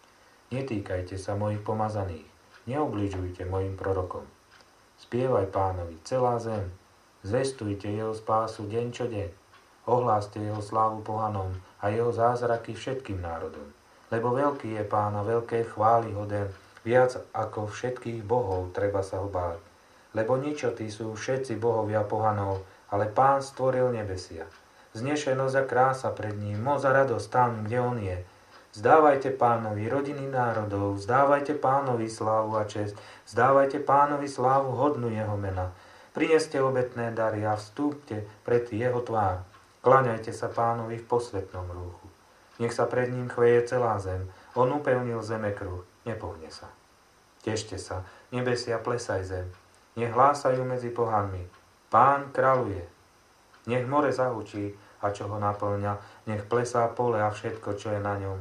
S1: Netýkajte sa mojich pomazaných, neubližujte mojim prorokom. Spievaj Pánovi celá zem, zvestujte jeho spásu deň čo deň, ohláste jeho slávu pohanom a jeho zázraky všetkým národom. Lebo veľký je Pán a veľké chvály hoden, viac ako všetkých bohov treba sa ho báť. Lebo ničotí sú všetci bohovia pohanov, ale Pán stvoril nebesia. Znešenosť a krása pred ním, moc a radosť tam, kde on je. Vzdávajte Pánovi rodiny národov, vzdávajte Pánovi slávu a česť, vzdávajte Pánovi slávu hodnú jeho mena. Prineste obetné dary a vstúpte pred jeho tvár. Kláňajte sa Pánovi v posvätnom rúchu. Nech sa pred ním chveje celá zem. On upevnil zeme kruh, nepohne sa. Tešte sa, nebesia, plesaj zem. Nech hlásajú medzi pohanmi. Pán kráľuje. Nech more zahučí, a čo ho naplňa, nech plesá pole a všetko, čo je na ňom.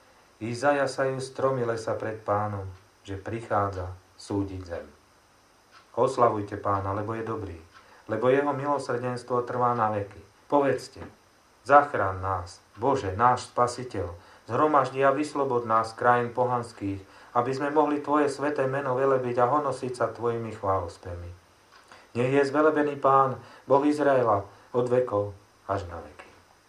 S1: I zajasajú stromy lesa pred Pánom, že prichádza súdiť zem. Oslavujte Pána, lebo je dobrý, lebo jeho milosrdenstvo trvá na veky. Povedzte: Zachrán nás, Bože, náš Spasiteľ, zhromaždi a vyslobod nás z krajín pohanských, aby sme mohli Tvoje sväté meno velebiť a honosiť sa Tvojimi chválospevmi. Nech je zvelebený Pán, Boh Izraela, od vekov až na veky.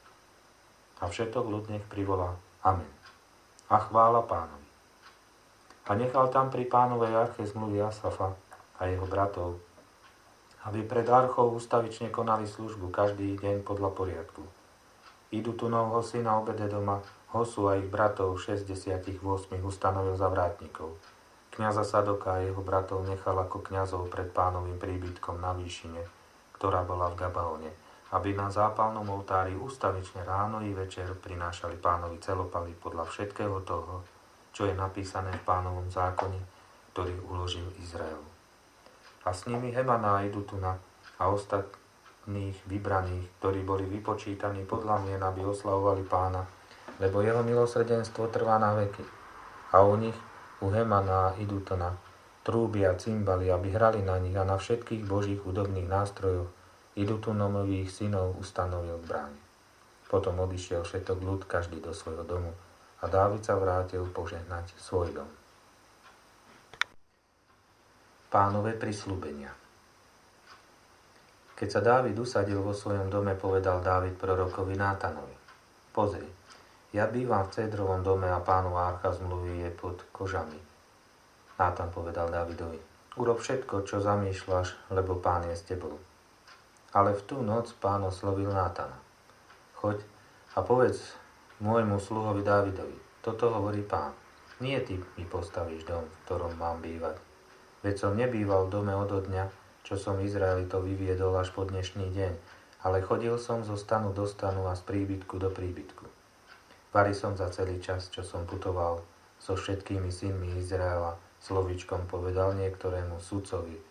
S1: A všetok ľud nech privolá Amen. A chvála Pánovi. A nechal tam pri Pánovej arche zmluvy Asafa a jeho bratov, aby pred archou ustavične konali službu každý deň podľa poriadku. Idutunovho syna Obededoma, Hosu a ich bratov šesťdesiatosem ustanovil za vrátnikov. Kňaza Sadoka a jeho bratov nechal ako kňazov pred Pánovým príbytkom na výšine, ktorá bola v Gabaone, aby na zápalnom oltári ustavične ráno i večer prinášali Pánovi celopaly podľa všetkého toho, čo je napísané v Pánovom zákone, ktorý uložil Izraelu. A s nimi Hemana a Idutuna a ostatných vybraných, ktorí boli vypočítaní podľa mien, aby oslavovali Pána, lebo jeho milosrdenstvo trvá na veky. A u nich, u Hemana a Idutuna, trúby a cymbali, aby hrali na nich, a na všetkých božích hudobných nástrojoch Idutunomových synov ustanovil v bráne. Potom odišiel všetok ľud, každý do svojho domu, a Dávid sa vrátil požehnať svoj dom. Pánové prisľúbenia. Keď sa Dávid usadil vo svojom dome, povedal Dávid prorokovi Nátanovi: Pozri, ja bývam v cédrovom dome a Pánova archa zmluvy je pod kožami. Nátan povedal Dávidovi: Urob všetko, čo zamýšľaš, lebo Pán je s tebou. Ale v tú noc Pán oslovil Nátana: Choď a povedz môjmu sluhovi Dávidovi: Toto hovorí Pán. Nie ty mi postavíš dom, v ktorom mám bývať. Veď som nebýval v dome odo dňa, čo som Izraelitov vyviedol až po dnešný deň, Ale chodil som zo stanu do stanu a z príbytku do príbytku. Vari som za celý čas, čo som putoval so všetkými synmi Izraela, slovičkom povedal niektorému sudcovi